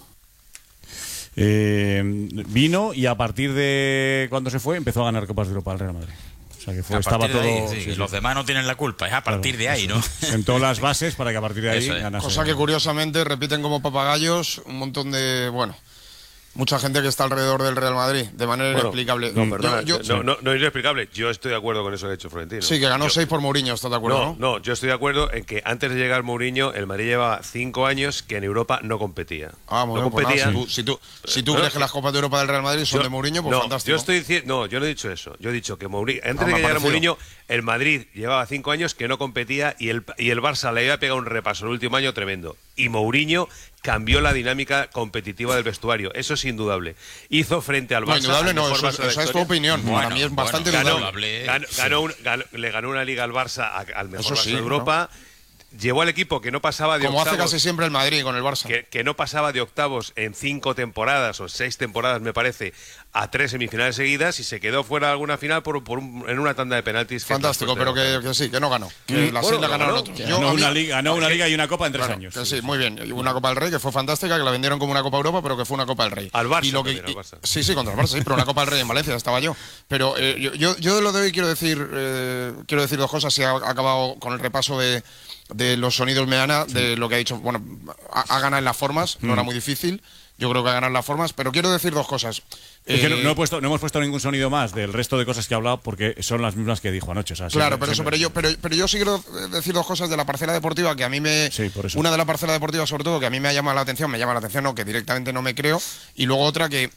Vino y a partir de cuando se fue empezó a ganar Copas de Europa al Real Madrid. O sea, que estaba todo. Ahí, los demás no tienen la culpa, es a partir de ahí, ¿no? Sentó las bases para que a partir de ahí ganase. Cosa que curiosamente repiten como papagayos un montón de. Mucha gente que está alrededor del Real Madrid, de manera inexplicable. No, perdona, no es inexplicable. Yo estoy de acuerdo con eso que ha hecho Florentino. Sí, que ganó 6 por Mourinho, ¿estás de acuerdo? No, yo estoy de acuerdo en que antes de llegar Mourinho, el Madrid llevaba 5 años que en Europa no competía. Muy bien, competía. Pues si tú crees que las Copas de Europa del Real Madrid son de Mourinho, pues fantástico. Yo estoy diciendo, yo no he dicho eso. Yo he dicho que Mourinho, antes de que llegara Mourinho, el Madrid llevaba 5 años que no competía y el Barça le había pegado un repaso el último año tremendo. Y Mourinho cambió la dinámica competitiva del vestuario, eso es indudable. Hizo frente al Barça. Indudable no, esa es tu opinión. Para mí es bastante indudable. Le ganó una liga al Barça, al mejor Barça de Europa. Llevó al equipo que no pasaba de octavos. Como hace casi siempre el Madrid con el Barça. Que no pasaba de octavos en 5 temporadas o 6 temporadas, me parece, a 3 semifinales seguidas y se quedó fuera de alguna final en una tanda de penaltis. Fantástico, pero que sí, que no ganó. Que las islas ganaron otros. Ganó una liga y una copa en 3 años. Que sí, muy bien. Una Copa del Rey que fue fantástica, que la vendieron como una Copa Europa, pero que fue una Copa del Rey. Al Barça. Al Barça. Sí, contra el Barça, sí, pero una Copa del Rey en Valencia, estaba yo. Pero yo de lo de hoy quiero decir 2 cosas. Si ha acabado con el repaso de los sonidos Meana, de lo que ha dicho. Bueno, ha ganado en las formas, no era muy difícil. Yo creo que ha ganado en las formas, pero quiero decir 2 cosas. Es que no hemos puesto ningún sonido más del resto de cosas que ha hablado porque son las mismas que dijo anoche. O sea, claro, pero yo sí quiero decir 2 cosas de la parcela deportiva que a mí me... Sí, por eso. Una de la parcela deportiva, sobre todo, que a mí me llama la atención, no, que directamente no me creo. Y luego otra que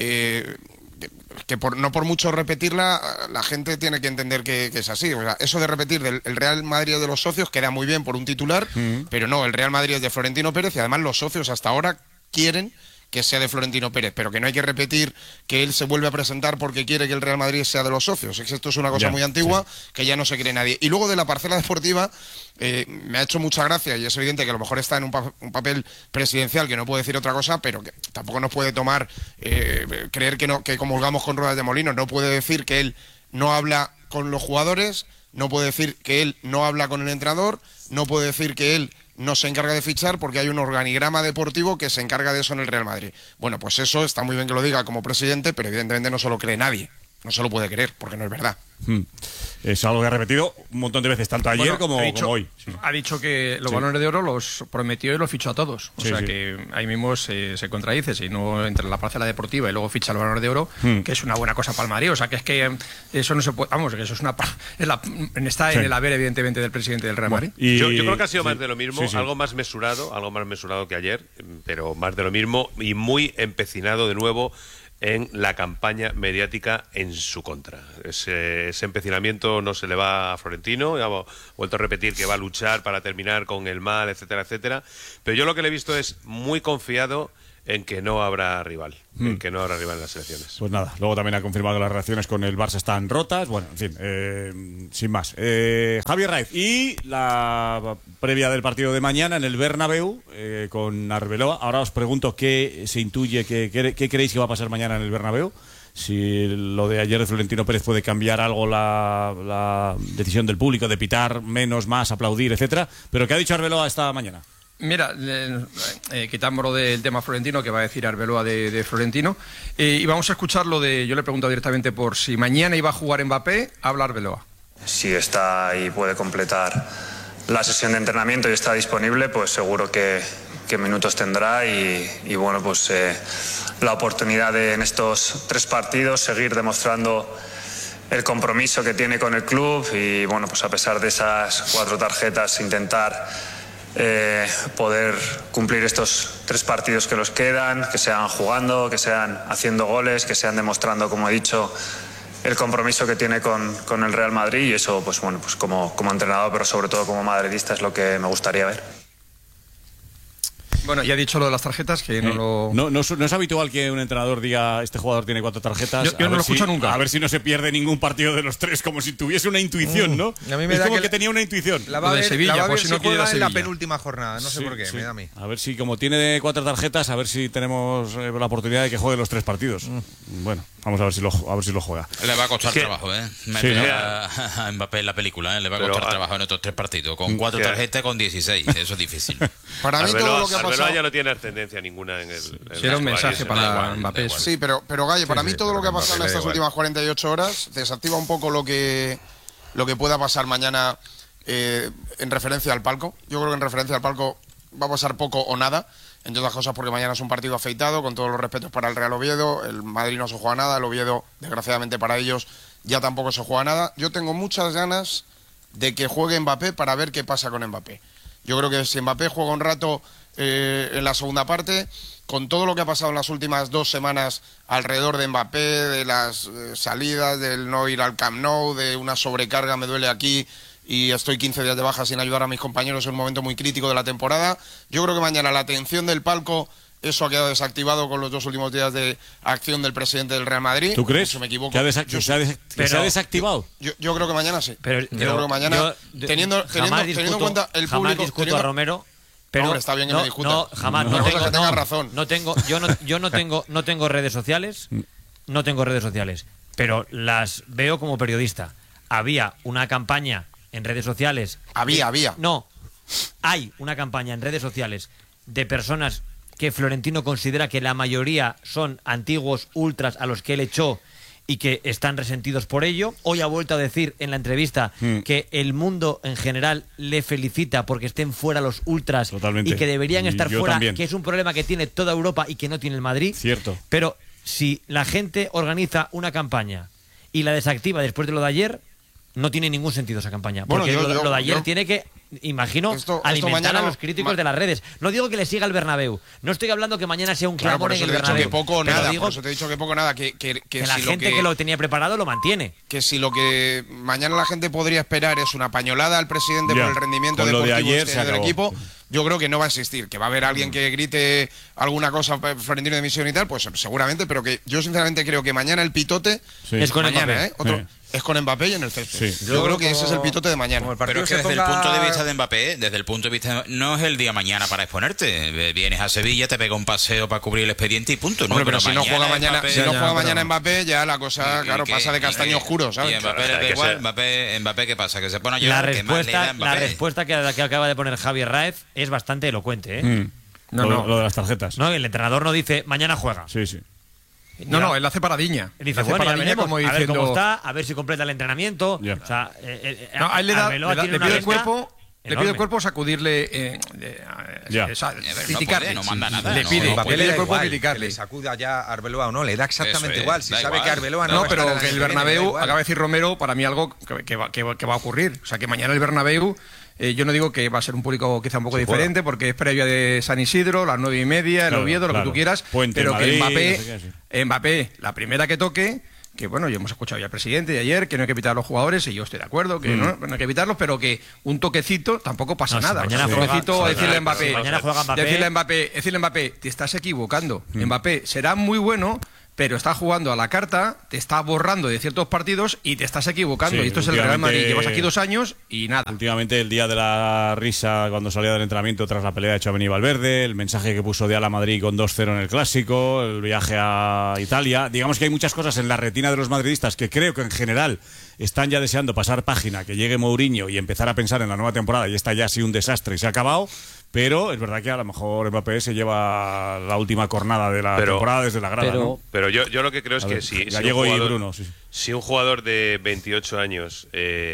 no por mucho repetirla, la gente tiene que entender que es así. O sea, eso de repetir el Real Madrid de los socios queda muy bien por un titular, pero no, el Real Madrid es de Florentino Pérez y además los socios hasta ahora quieren que sea de Florentino Pérez, pero que no hay que repetir que él se vuelve a presentar porque quiere que el Real Madrid sea de los socios. Es que esto es una cosa muy antigua, que ya no se cree nadie. Y luego de la parcela deportiva, me ha hecho mucha gracia, y es evidente que a lo mejor está en un papel presidencial, que no puede decir otra cosa, pero que tampoco nos puede tomar, creer que comulgamos con ruedas de molino. No puede decir que él no habla con los jugadores, no puede decir que él no habla con el entrenador, no puede decir que él no se encarga de fichar, porque hay un organigrama deportivo que se encarga de eso en el Real Madrid. Bueno, pues eso está muy bien que lo diga como presidente, pero evidentemente no se lo cree nadie. No se lo puede creer, porque no es verdad. Es algo que ha repetido un montón de veces, tanto ayer como hoy. Sí. Ha dicho que los balones de oro los prometió y los fichó a todos. O sea que ahí mismo se contradice. Si no entra en la parcela deportiva y luego ficha los balones de oro, que es una buena cosa para el Madrid. O sea que es que eso no se puede. Vamos, que eso es está en el haber, evidentemente, del presidente del Real Madrid. Yo creo que ha sido más de lo mismo, algo más mesurado que ayer, pero más de lo mismo y muy empecinado de nuevo en la campaña mediática en su contra. Ese empecinamiento no se le va a Florentino, ya ha vuelto a repetir que va a luchar para terminar con el mal, etcétera, etcétera, pero yo lo que le he visto es muy confiado en que no habrá rival, en que no habrá rival en las elecciones. Pues nada, luego también ha confirmado que las relaciones con el Barça están rotas, bueno, en fin, sin más. Javier Raiz, y la previa del partido de mañana en el Bernabéu con Arbeloa. Ahora os pregunto qué se intuye, qué creéis que va a pasar mañana en el Bernabéu. Si lo de ayer de Florentino Pérez puede cambiar algo la decisión del público de pitar menos, más, aplaudir, etcétera. Pero ¿qué ha dicho Arbeloa esta mañana? Mira, quitámoslo del tema Florentino, que va a decir Arbeloa de Florentino, y vamos a escucharlo yo le he preguntado directamente por si mañana iba a jugar Mbappé, habla Arbeloa. Si está y puede completar la sesión de entrenamiento y está disponible, pues seguro que minutos tendrá y bueno, pues la oportunidad de en estos 3 partidos seguir demostrando el compromiso que tiene con el club y bueno, pues a pesar de esas 4 tarjetas intentar poder cumplir estos 3 partidos que nos quedan, que sean jugando, que sean haciendo goles, que sean demostrando, como he dicho, el compromiso que tiene con el Real Madrid, y eso pues bueno, pues como entrenador, pero sobre todo como madridista, es lo que me gustaría ver. Bueno, ya he dicho lo de las tarjetas, que no es habitual que un entrenador diga este jugador tiene 4 tarjetas. Yo no lo escucho nunca. A ver si no se pierde ningún partido de los 3, como si tuviese una intuición, ¿no? A mí me da como que tenía una intuición. La va a ver Sevilla, por si no quiere juega en la penúltima jornada, no sé por qué, me da a mí. A ver si, como tiene 4 tarjetas, a ver si tenemos la oportunidad de que juegue los 3 partidos. Bueno, vamos a ver si lo juega. Le va a costar trabajo, ¿eh? ¿no? A Mbappé en la película, ¿eh? Le va a costar trabajo en estos 3 partidos. Con 4 tarjetas, con 16. Eso es difícil. Para mí todo lo que ha pasado ya no tiene ascendencia ninguna en el... Era un mensaje para Mbappé. Sí, pero Galle, para mí todo lo que ha pasado en estas últimas 48 horas desactiva un poco lo que pueda pasar mañana en referencia al palco. Yo creo que en referencia al palco va a pasar poco o nada, entre otras cosas porque mañana es un partido afeitado, con todos los respetos para el Real Oviedo. El Madrid no se juega nada, el Oviedo, desgraciadamente para ellos, ya tampoco se juega nada. Yo tengo muchas ganas de que juegue Mbappé para ver qué pasa con Mbappé. Yo creo que si Mbappé juega un rato en la segunda parte, con todo lo que ha pasado en las últimas 2 semanas alrededor de Mbappé, de las salidas, del no ir al Camp Nou, de una sobrecarga, me duele aquí y estoy 15 días de baja sin ayudar a mis compañeros en un momento muy crítico de la temporada, yo creo que mañana la atención del palco, eso ha quedado desactivado con los 2 últimos días de acción del presidente del Real Madrid. ¿Tú crees? Si me equivoco. ¿Que se ha desactivado? Yo creo que mañana sí. Pero yo creo que mañana, teniendo en cuenta el público... Jamás discuto a Romero. Pero hombre, está bien que me discuta. No, jamás. Que tenga razón. Yo no tengo redes sociales. No tengo redes sociales. Pero las veo como periodista. Había una campaña en redes sociales. Había. No. Hay una campaña en redes sociales de personas que Florentino considera que la mayoría son antiguos ultras a los que él echó y que están resentidos por ello. Hoy ha vuelto a decir en la entrevista que el mundo en general le felicita porque estén fuera los ultras. Totalmente. Y que deberían estar fuera, también. que es un problema que tiene toda Europa y que no tiene el Madrid. Cierto. Pero si la gente organiza una campaña y la desactiva después de lo de ayer, no tiene ningún sentido esa campaña. Porque lo de ayer tiene que, imagino, alimentar a los críticos de las redes. No digo que le siga el Bernabéu. No estoy hablando que mañana sea un clamor en el Bernabéu. Que poco o nada. Por eso te he dicho que poco o nada. Que la gente que lo tenía preparado lo mantiene. Que si lo que mañana la gente podría esperar es una pañolada al presidente por el rendimiento deportivo del equipo, yo creo que no va a existir. Que va a haber alguien que grite alguna cosa Florentino de misión y tal, pues seguramente, pero que yo sinceramente creo que mañana el pitote es con mañana, es con Mbappé y en el césped. Sí. Yo creo que ese es el pitote de mañana. Pero es que desde el punto de vista de Mbappé, no es el día mañana para exponerte. Vienes a Sevilla, te pega un paseo para cubrir el expediente y punto. Hombre, pero si no juega mañana Mbappé, ya la cosa, claro, pasa de castaño oscuro, ¿sabes? Y Mbappé le da igual. Mbappé, ¿qué pasa? Que se pone a llorar. La respuesta que acaba de poner Javier Raez es bastante elocuente, ¿eh? Lo de las tarjetas. No, el entrenador no dice mañana juega. Sí, sí. No, él hace paradiña. Él dice, bueno, ya veremos, como diciendo, a ver cómo está, a ver si completa el entrenamiento. Yeah. O sea, a él le pide el cuerpo sacudirle, criticarle. No manda nada. Le pide el cuerpo criticarle. Que le sacuda ya a Arbeloa o no, le da exactamente igual. Si sabe que Arbeloa no, pero que el Bernabéu, acaba de decir Romero, para mí algo que va a ocurrir. O sea, que mañana el Bernabéu, yo no digo que va a ser un público quizá un poco diferente, porque es previa de San Isidro, las 9:30, el Oviedo, lo que tú quieras, Puente, pero Madrid, que Mbappé, la primera que toque, que bueno, ya hemos escuchado ya al presidente de ayer, que no hay que pitar a los jugadores, y yo estoy de acuerdo, que no hay que pitarlos, pero que un toquecito tampoco pasa nada. Mañana un toquecito, decirle a Mbappé, Mbappé, decirle a Mbappé, te estás equivocando. Mbappé será muy bueno, pero está jugando a la carta, te está borrando de ciertos partidos y te estás equivocando. Y esto es el Real Madrid. Llevas aquí 2 años y nada. Últimamente, el día de la risa, cuando salía del entrenamiento tras la pelea de Tchouaméni y Valverde, el mensaje que puso de Ala Madrid con 2-0 en el Clásico, el viaje a Italia. Digamos que hay muchas cosas en la retina de los madridistas que creo que en general están ya deseando pasar página, que llegue Mourinho y empezar a pensar en la nueva temporada, y esta ya ha sido un desastre y se ha acabado. Pero es verdad que a lo mejor Mbappé se lleva la última cornada de la temporada desde la grada, ¿no? Pero yo lo que creo es que si un jugador de 28 años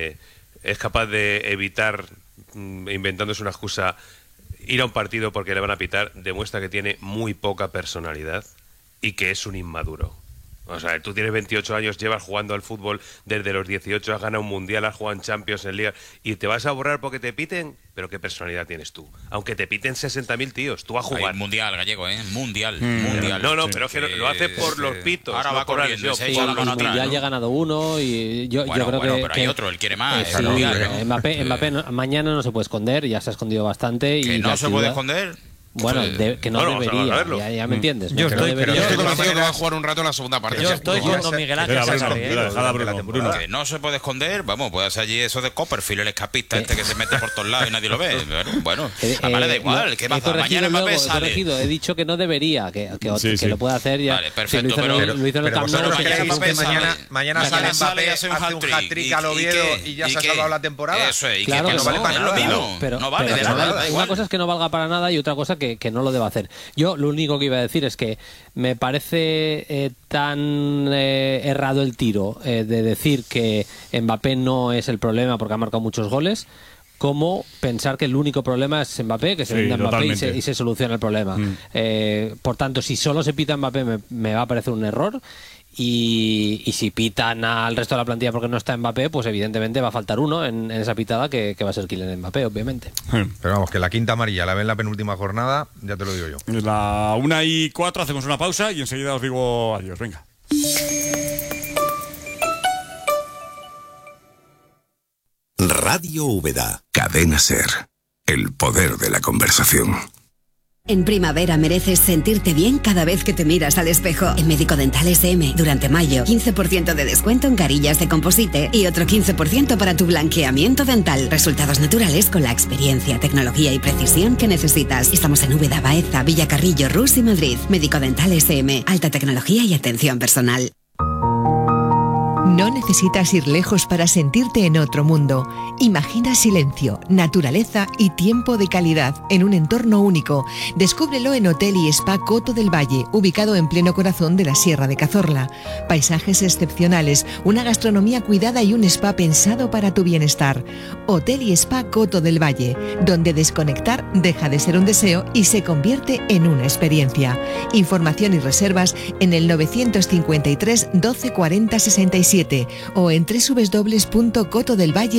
es capaz de evitar, inventándose una excusa, ir a un partido porque le van a pitar, demuestra que tiene muy poca personalidad y que es un inmaduro. O sea, tú tienes 28 años, llevas jugando al fútbol desde los 18, has ganado un mundial, has jugado en Champions, en Liga, y te vas a borrar porque te piten. Pero qué personalidad tienes tú. Aunque te piten 60.000 tíos, tú vas a jugar. Mundial, Gallego, Mundial. No, pero es que lo hace por los pitos. Ahora va corriendo. El mundial ya ha ganado uno y yo creo que... pero hay otro, él quiere más. Sí, Mbappé mañana no se puede esconder, ya se ha escondido bastante. ¿Que no se puede esconder? Bueno, que no debería, ya me entiendes. Yo estoy convencido que va a jugar un rato en la segunda parte. Yo estoy con don Miguel Ángel. Bruno. Que no se puede esconder, puede hacer allí eso de Copperfield, el escapista que se mete por todos lados y nadie lo ve. Bueno, además le da igual. ¿Qué pasa? Mañana Mbappé sale. He dicho que no debería, que lo puede hacer ya. Vale, perfecto, lo hizo en el Camp Nou. Mañana sale Mbappé, hace un hat-trick al Oviedo y ya se ha salvado la temporada. Eso es, y que no vale para nada. No vale de nada. Una cosa es que no valga para nada y otra cosa que no lo deba hacer. Yo lo único que iba a decir es que me parece tan errado el tiro de decir que Mbappé no es el problema porque ha marcado muchos goles, como pensar que el único problema es Mbappé, que se venda Mbappé y se soluciona el problema. Por tanto, si solo se pita Mbappé me va a parecer un error. Y si pitan al resto de la plantilla porque no está Mbappé, pues evidentemente va a faltar uno en esa pitada que va a ser Kylian Mbappé, obviamente. Pero vamos, que la quinta amarilla la ve en la penúltima jornada, ya te lo digo yo. Es la 1:04, hacemos una pausa y enseguida os digo adiós. Venga. Radio Úbeda. Cadena SER. El poder de la conversación. En primavera mereces sentirte bien cada vez que te miras al espejo. En Médico Dental SM, durante mayo, 15% de descuento en carillas de composite y otro 15% para tu blanqueamiento dental. Resultados naturales con la experiencia, tecnología y precisión que necesitas. Estamos en Úbeda, Baeza, Villacarrillo, Rus y Madrid. Médico Dental SM, alta tecnología y atención personal. No necesitas ir lejos para sentirte en otro mundo. Imagina silencio, naturaleza y tiempo de calidad en un entorno único. Descúbrelo en Hotel y Spa Coto del Valle, ubicado en pleno corazón de la Sierra de Cazorla. Paisajes excepcionales, una gastronomía cuidada y un spa pensado para tu bienestar. Hotel y Spa Coto del Valle, donde desconectar deja de ser un deseo y se convierte en una experiencia. Información y reservas en el 953 12 40 67 o en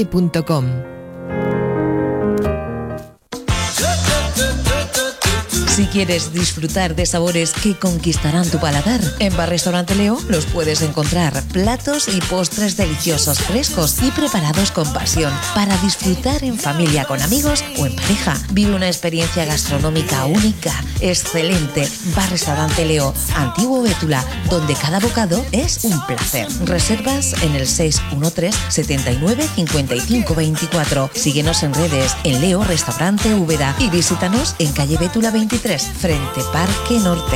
www.cotodelvalle.com. Si quieres disfrutar de sabores que conquistarán tu paladar, en Bar Restaurante Leo los puedes encontrar. Platos y postres deliciosos, frescos y preparados con pasión para disfrutar en familia, con amigos o en pareja. Vive una experiencia gastronómica única, excelente. Bar Restaurante Leo, Antiguo Bétula, donde cada bocado es un placer. Reservas en el 613 79 55 24. Síguenos en redes en Leo Restaurante Úbeda y visítanos en calle Bétula 23, frente Parque Norte.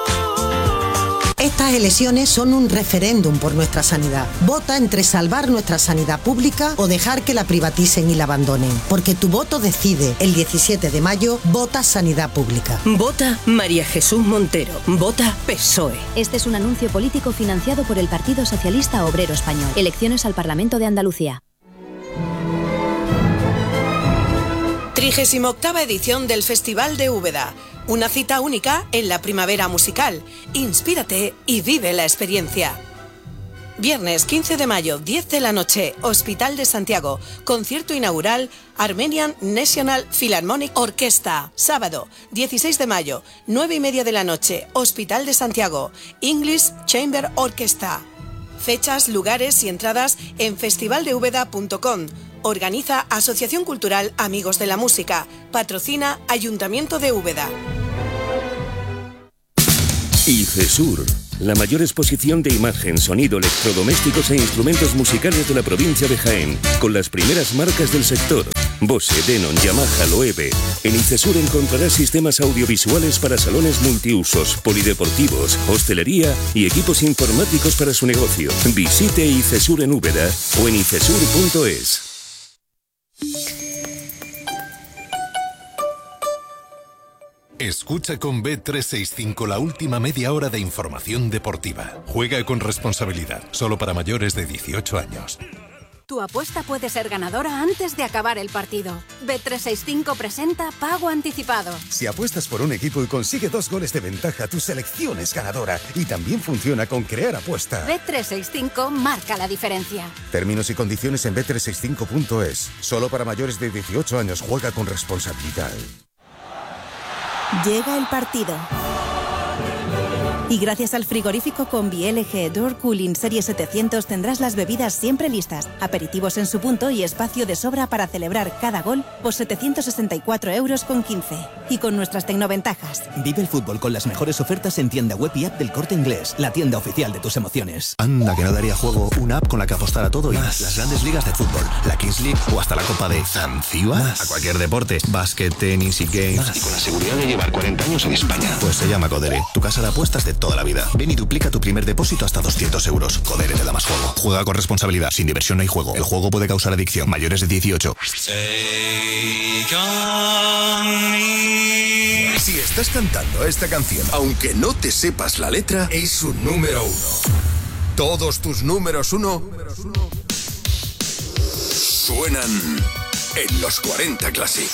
Estas elecciones son un referéndum por nuestra sanidad. Vota entre salvar nuestra sanidad pública o dejar que la privaticen y la abandonen. Porque tu voto decide. El 17 de mayo, vota Sanidad Pública. Vota María Jesús Montero. Vota PSOE. Este es un anuncio político financiado por el Partido Socialista Obrero Español. Elecciones al Parlamento de Andalucía. 38ª edición del Festival de Úbeda. Una cita única en la primavera musical. Inspírate y vive la experiencia. Viernes 15 de mayo, 10 de la noche, Hospital de Santiago. Concierto inaugural, Armenian National Philharmonic Orchestra. Sábado, 16 de mayo, 9:30 de la noche, Hospital de Santiago. English Chamber Orchestra. Fechas, lugares y entradas en festivaldeúbeda.com. Organiza Asociación Cultural Amigos de la Música. Patrocina Ayuntamiento de Úbeda. ICESUR, la mayor exposición de imagen, sonido, electrodomésticos e instrumentos musicales de la provincia de Jaén, con las primeras marcas del sector. Bose, Denon, Yamaha, Loewe. En ICESUR encontrarás sistemas audiovisuales para salones multiusos, polideportivos, hostelería y equipos informáticos para su negocio. Visite ICESUR en Úbeda o en icesur.es. Escucha con Bet365 la última media hora de información deportiva. Juega con responsabilidad, solo para mayores de 18 años. Tu apuesta puede ser ganadora antes de acabar el partido. Bet365 presenta Pago Anticipado. Si apuestas por un equipo y consigue 2 goles de ventaja, tu selección es ganadora. Y también funciona con Crear Apuesta. Bet365 marca la diferencia. Términos y condiciones en bet365.es. Solo para mayores de 18 años. Juega con responsabilidad. Llega el partido. Y gracias al frigorífico Combi LG Door Cooling Serie 700 tendrás las bebidas siempre listas, aperitivos en su punto y espacio de sobra para celebrar cada gol por 764,15 €. Y con nuestras tecnoventajas. Vive el fútbol con las mejores ofertas en tienda web y app del Corte Inglés, la tienda oficial de tus emociones. Anda, que no daría juego una app con la que apostar a todo y más. Las grandes ligas de fútbol, la Kings League o hasta la Copa de Zanzíbar. A cualquier deporte, básquet, tenis y games. Más. Y con la seguridad de llevar 40 años en España. Pues se llama Codere, tu casa de apuestas de toda la vida. Ven y duplica tu primer depósito hasta 200 €. Codere te da más juego. Juega con responsabilidad. Sin diversión no hay juego. El juego puede causar adicción. Mayores de 18. Si estás cantando esta canción, aunque no te sepas la letra, es un número 1. Todos tus números 1 suenan en los 40 Classic.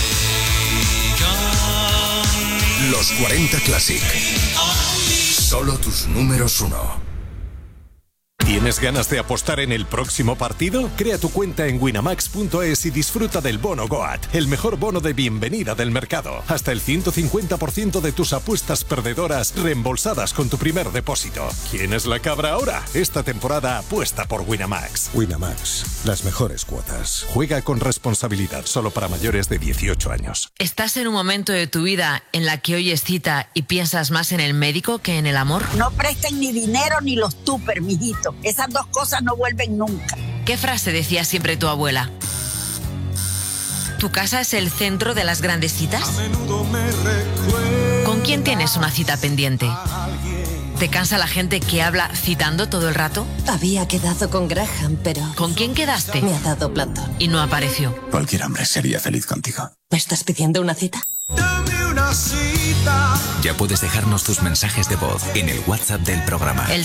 Los 40 Classic. Solo tus números 1. ¿Tienes ganas de apostar en el próximo partido? Crea tu cuenta en winamax.es y disfruta del bono GOAT, el mejor bono de bienvenida del mercado. Hasta el 150% de tus apuestas perdedoras reembolsadas con tu primer depósito. ¿Quién es la cabra ahora? Esta temporada apuesta por Winamax. Winamax, las mejores cuotas. Juega con responsabilidad, solo para mayores de 18 años. ¿Estás en un momento de tu vida en la que oyes cita y piensas más en el médico que en el amor? No presten ni dinero ni los tupper, mijito. Esas dos cosas no vuelven nunca. ¿Qué frase decía siempre tu abuela? ¿Tu casa es el centro de las grandes citas? ¿Con quién tienes una cita pendiente? ¿Te cansa la gente que habla citando todo el rato? Había quedado con Graham, pero... ¿Con quién quedaste? Me ha dado plantón. Y no apareció. Cualquier hombre sería feliz contigo. ¿Me estás pidiendo una cita? Dame una cita. Ya puedes dejarnos tus mensajes de voz en el WhatsApp del programa. El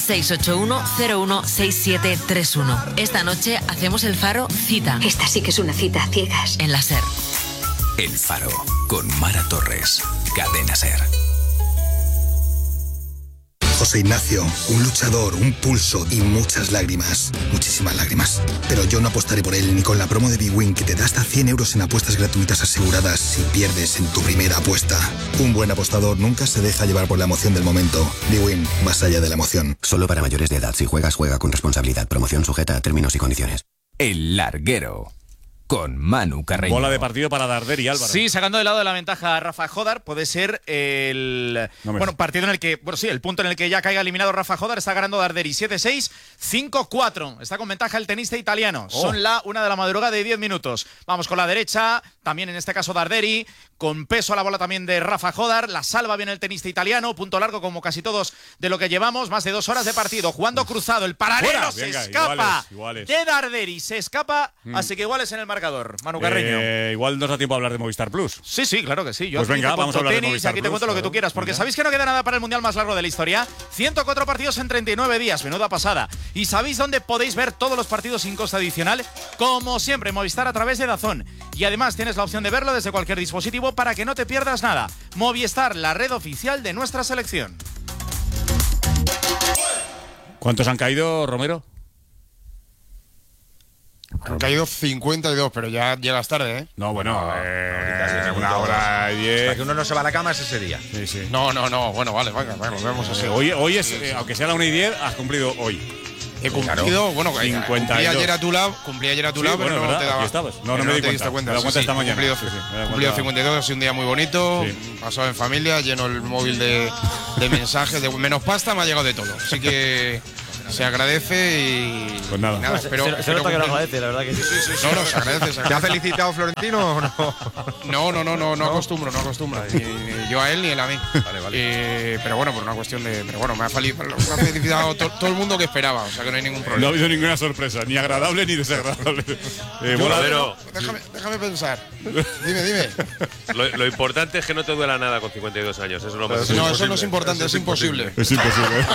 681-016731. Esta noche hacemos el Faro Cita. Esta sí que es una cita a ciegas. En la SER. El Faro, con Mara Torres. Cadena SER. José Ignacio, un luchador, un pulso y muchas lágrimas. Muchísimas lágrimas. Pero yo no apostaré por él ni con la promo de bwin, que te da hasta 100 euros en apuestas gratuitas aseguradas si pierdes en tu primera apuesta. Un buen apostador nunca se deja llevar por la emoción del momento. bwin, más allá de la emoción. Solo para mayores de edad. Si juegas, juega con responsabilidad. Promoción sujeta a términos y condiciones. El Larguero. Con Manu Carreño. Bola de partido para Darder y Álvaro. Sí, sacando de lado de la ventaja a Rafa Jodar, puede ser el partido en el que, el punto en el que ya caiga eliminado Rafa Jodar. Está ganando Darderi 7-6, 5-4. Está con ventaja el tenista italiano. Son la 1 de la madrugada de 10 minutos. Vamos con la derecha, también en este caso Darderi, con peso a la bola también de Rafa Jodar. La salva bien el tenista italiano, punto largo como casi todos de lo que llevamos. Más de 2 horas de partido, jugando cruzado. El paralelo se escapa de Darderi, se escapa, así que iguales en el marcador. Manu Carreño. Igual nos da tiempo a hablar de Movistar Plus. Sí, claro que sí. Yo pues venga, vamos a hablar de Movistar aquí Plus, te cuento lo que tú quieras, porque sabéis que no queda nada para el mundial más largo de la historia. 104 partidos en 39 días, menuda pasada. ¿Y sabéis dónde podéis ver todos los partidos sin coste adicional? Como siempre, Movistar a través de DAZN. Y además tienes la opción de verlo desde cualquier dispositivo para que no te pierdas nada. Movistar, la red oficial de nuestra selección. ¿Cuántos han caído, Romero? Han caído 52, pero ya llegas tarde, ¿eh? No, bueno, una hora y 10. Hasta que uno no se va a la cama es ese día. Sí. No, bueno, vale, vemos así. Hoy es, aunque sea la 1 y 10, has cumplido hoy. He cumplido, claro. 50. Cumplí ayer a tu lado, pero no te daba. No me di cuenta. Me di cuenta esta mañana. Cumplido 52, ha sido un día muy bonito. Pasado en familia, lleno el móvil de mensajes, de menos pasta, me ha llegado de todo. Así que se agradece y. Pues nada. Pero se nota que lo agradece, la verdad que sí. No, se agradece. ¿Te ha felicitado Florentino o no? No acostumbro. Ni yo a él ni él a mí. Vale. Pero bueno, por una cuestión de. Pero bueno, me ha felicitado todo el mundo que esperaba, o sea que no hay ningún problema. No ha habido ninguna sorpresa, ni agradable ni desagradable. Pero déjame pensar. Dime. Lo importante es que no te duela nada con 52 años. Eso es lo más No, eso no es importante, es imposible. Es imposible.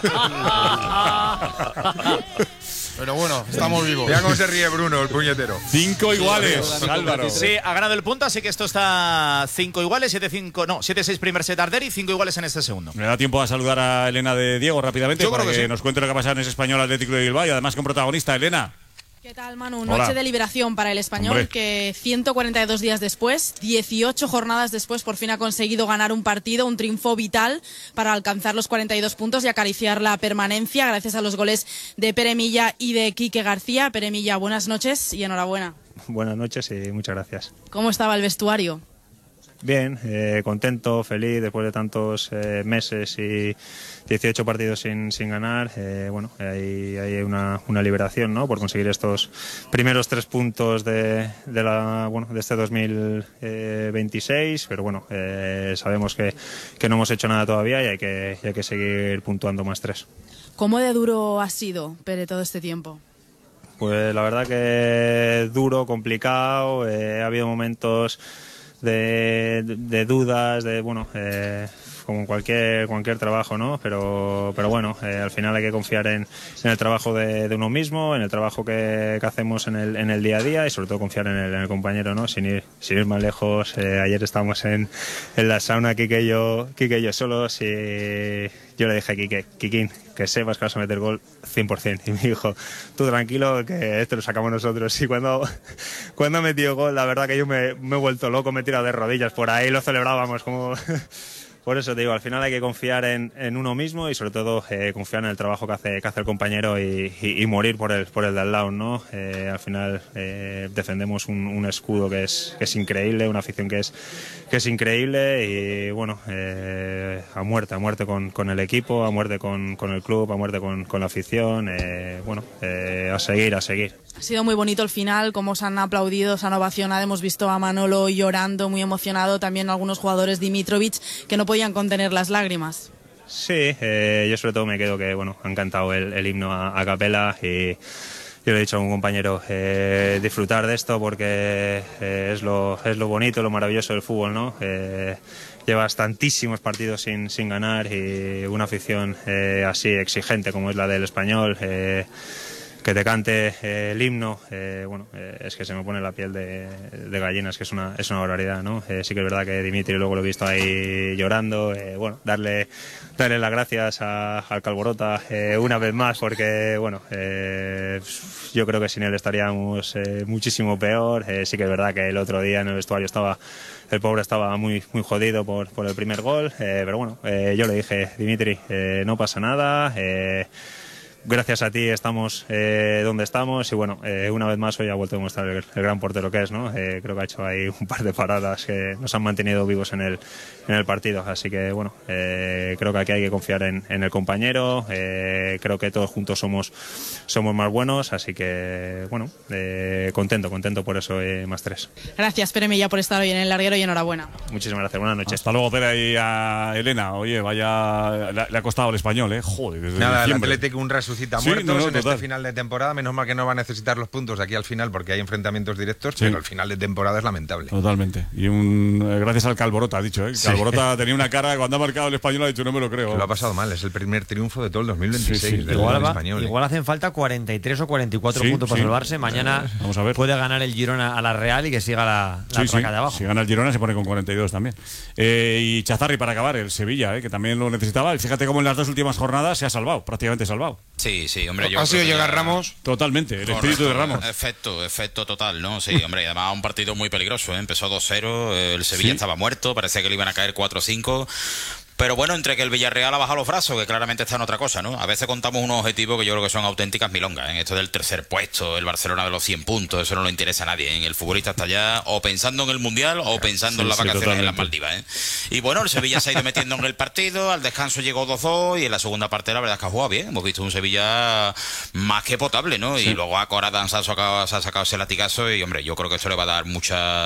Pero bueno, estamos vivos. Mira cómo se ríe Bruno, el puñetero. 5 iguales, Álvaro. Sí, ha ganado el punto, así que esto está 5 iguales, 7-6 primer set Darderi, 5 iguales en este segundo. Me da tiempo a saludar a Elena de Diego rápidamente para que nos cuente lo que ha pasado en ese Español Atlético de Bilbao y además con protagonista, Elena. ¿Qué tal, Manu? Noche de liberación para el Español. Hombre. Que 142 días después, 18 jornadas después, por fin ha conseguido ganar un partido, un triunfo vital para alcanzar los 42 puntos y acariciar la permanencia gracias a los goles de Pere Milla y de Quique García. Pere Milla, buenas noches y enhorabuena. Buenas noches y muchas gracias. ¿Cómo estaba el vestuario? Bien, contento, feliz después de tantos meses y 18 partidos sin ganar. Hay una liberación, ¿no?, por conseguir estos primeros 3 puntos de este 2026, pero bueno, sabemos que no hemos hecho nada todavía y hay que seguir puntuando más 3. ¿Cómo de duro ha sido, Pere, todo este tiempo? Pues la verdad que duro, complicado, ha habido momentos de dudas, como cualquier trabajo, ¿no? Pero bueno, al final hay que confiar en el trabajo de uno mismo, en el trabajo que hacemos en el día a día y sobre todo confiar en el compañero, ¿no? Sin ir más lejos. Ayer estábamos en la sauna, Quique y yo solos, y yo le dije a Kikín, que sepas que vas a meter gol 100%. Y me dijo, tú tranquilo, que esto lo sacamos nosotros. Y cuando metió gol, la verdad que yo me he vuelto loco, me he tirado de rodillas por ahí, lo celebrábamos como... Por eso te digo, al final hay que confiar en uno mismo y sobre todo confiar en el trabajo que hace el compañero y morir por el de al lado, ¿no? Al final defendemos un escudo que es increíble, una afición que es increíble y bueno, a muerte con el equipo, a muerte con el club, a muerte con la afición, a seguir. Ha sido muy bonito el final, cómo os han aplaudido, se han ovacionado, hemos visto a Manolo llorando, muy emocionado, también algunos jugadores, Dimitrovic, que no podían contener las lágrimas. Sí, yo sobre todo me quedo que han cantado el himno a capela y yo le he dicho a un compañero disfrutar de esto porque es lo bonito, lo maravilloso del fútbol, ¿no? Llevas tantísimos partidos sin ganar y una afición así exigente como es la del Español, te cante el himno, bueno, es que se me pone la piel de gallina, es que es una barbaridad, ¿no? Sí que es verdad que Dimitri luego lo he visto ahí llorando, bueno, darle las gracias al Calborota una vez más, porque, bueno, yo creo que sin él estaríamos muchísimo peor. Sí que es verdad que el otro día en el vestuario el pobre estaba muy jodido por el primer gol, pero bueno, yo le dije, Dimitri, no pasa nada, gracias a ti estamos donde estamos y bueno, una vez más hoy ha vuelto a demostrar el gran portero que es, ¿no? Creo que ha hecho ahí un par de paradas que nos han mantenido vivos en el partido, así que bueno, creo que aquí hay que confiar en el compañero, creo que todos juntos somos más buenos, así que bueno, contento por eso, +3. Gracias, Pere Milla, por estar hoy en el larguero y enhorabuena. Muchísimas gracias, buenas noches. Hasta luego, Pere, y a Elena. Oye, vaya, le ha costado el español, joder, desde nada, diciembre. El Atlético un resucita muertos en este final de temporada, menos mal que no va a necesitar los puntos de aquí al final porque hay enfrentamientos directos, pero el final de temporada es lamentable. Totalmente. Y gracias al Calborota, ha dicho, Calborota tenía una cara, cuando ha marcado el español ha dicho, no me lo creo. Lo ha pasado mal, es el primer triunfo de todo el 2026 del español. Igual hacen falta 43 o 44 puntos para salvarse. Mañana vamos a ver. Puede ganar el Girona a la Real y que siga la traca de abajo. Si gana el Girona se pone con 42 también. Y Chazarri, para acabar, el Sevilla, que también lo necesitaba. Fíjate cómo en las 2 últimas jornadas se ha salvado, prácticamente salvado. Sí, hombre, yo ha sido llegar Ramos. Totalmente, el espíritu de Ramos. Efecto total, ¿no? Sí, hombre, y además un partido muy peligroso, Empezó 2-0, el Sevilla estaba muerto, parecía que le iban a caer 4-5. Pero bueno, entre que el Villarreal ha bajado los brazos, que claramente está en otra cosa, ¿no? A veces contamos unos objetivos que yo creo que son auténticas milongas, Esto del tercer puesto, el Barcelona de los 100 puntos, eso no le interesa a nadie, El futbolista está ya o pensando en el Mundial o pensando en las vacaciones en las Maldivas, Y bueno, el Sevilla se ha ido metiendo en el partido, al descanso llegó 2-2 y en la segunda parte la verdad es que ha jugado bien. Hemos visto un Sevilla más que potable, ¿no? Y luego a Cora se ha sacado ese latigazo y, hombre, yo creo que eso le va a dar mucha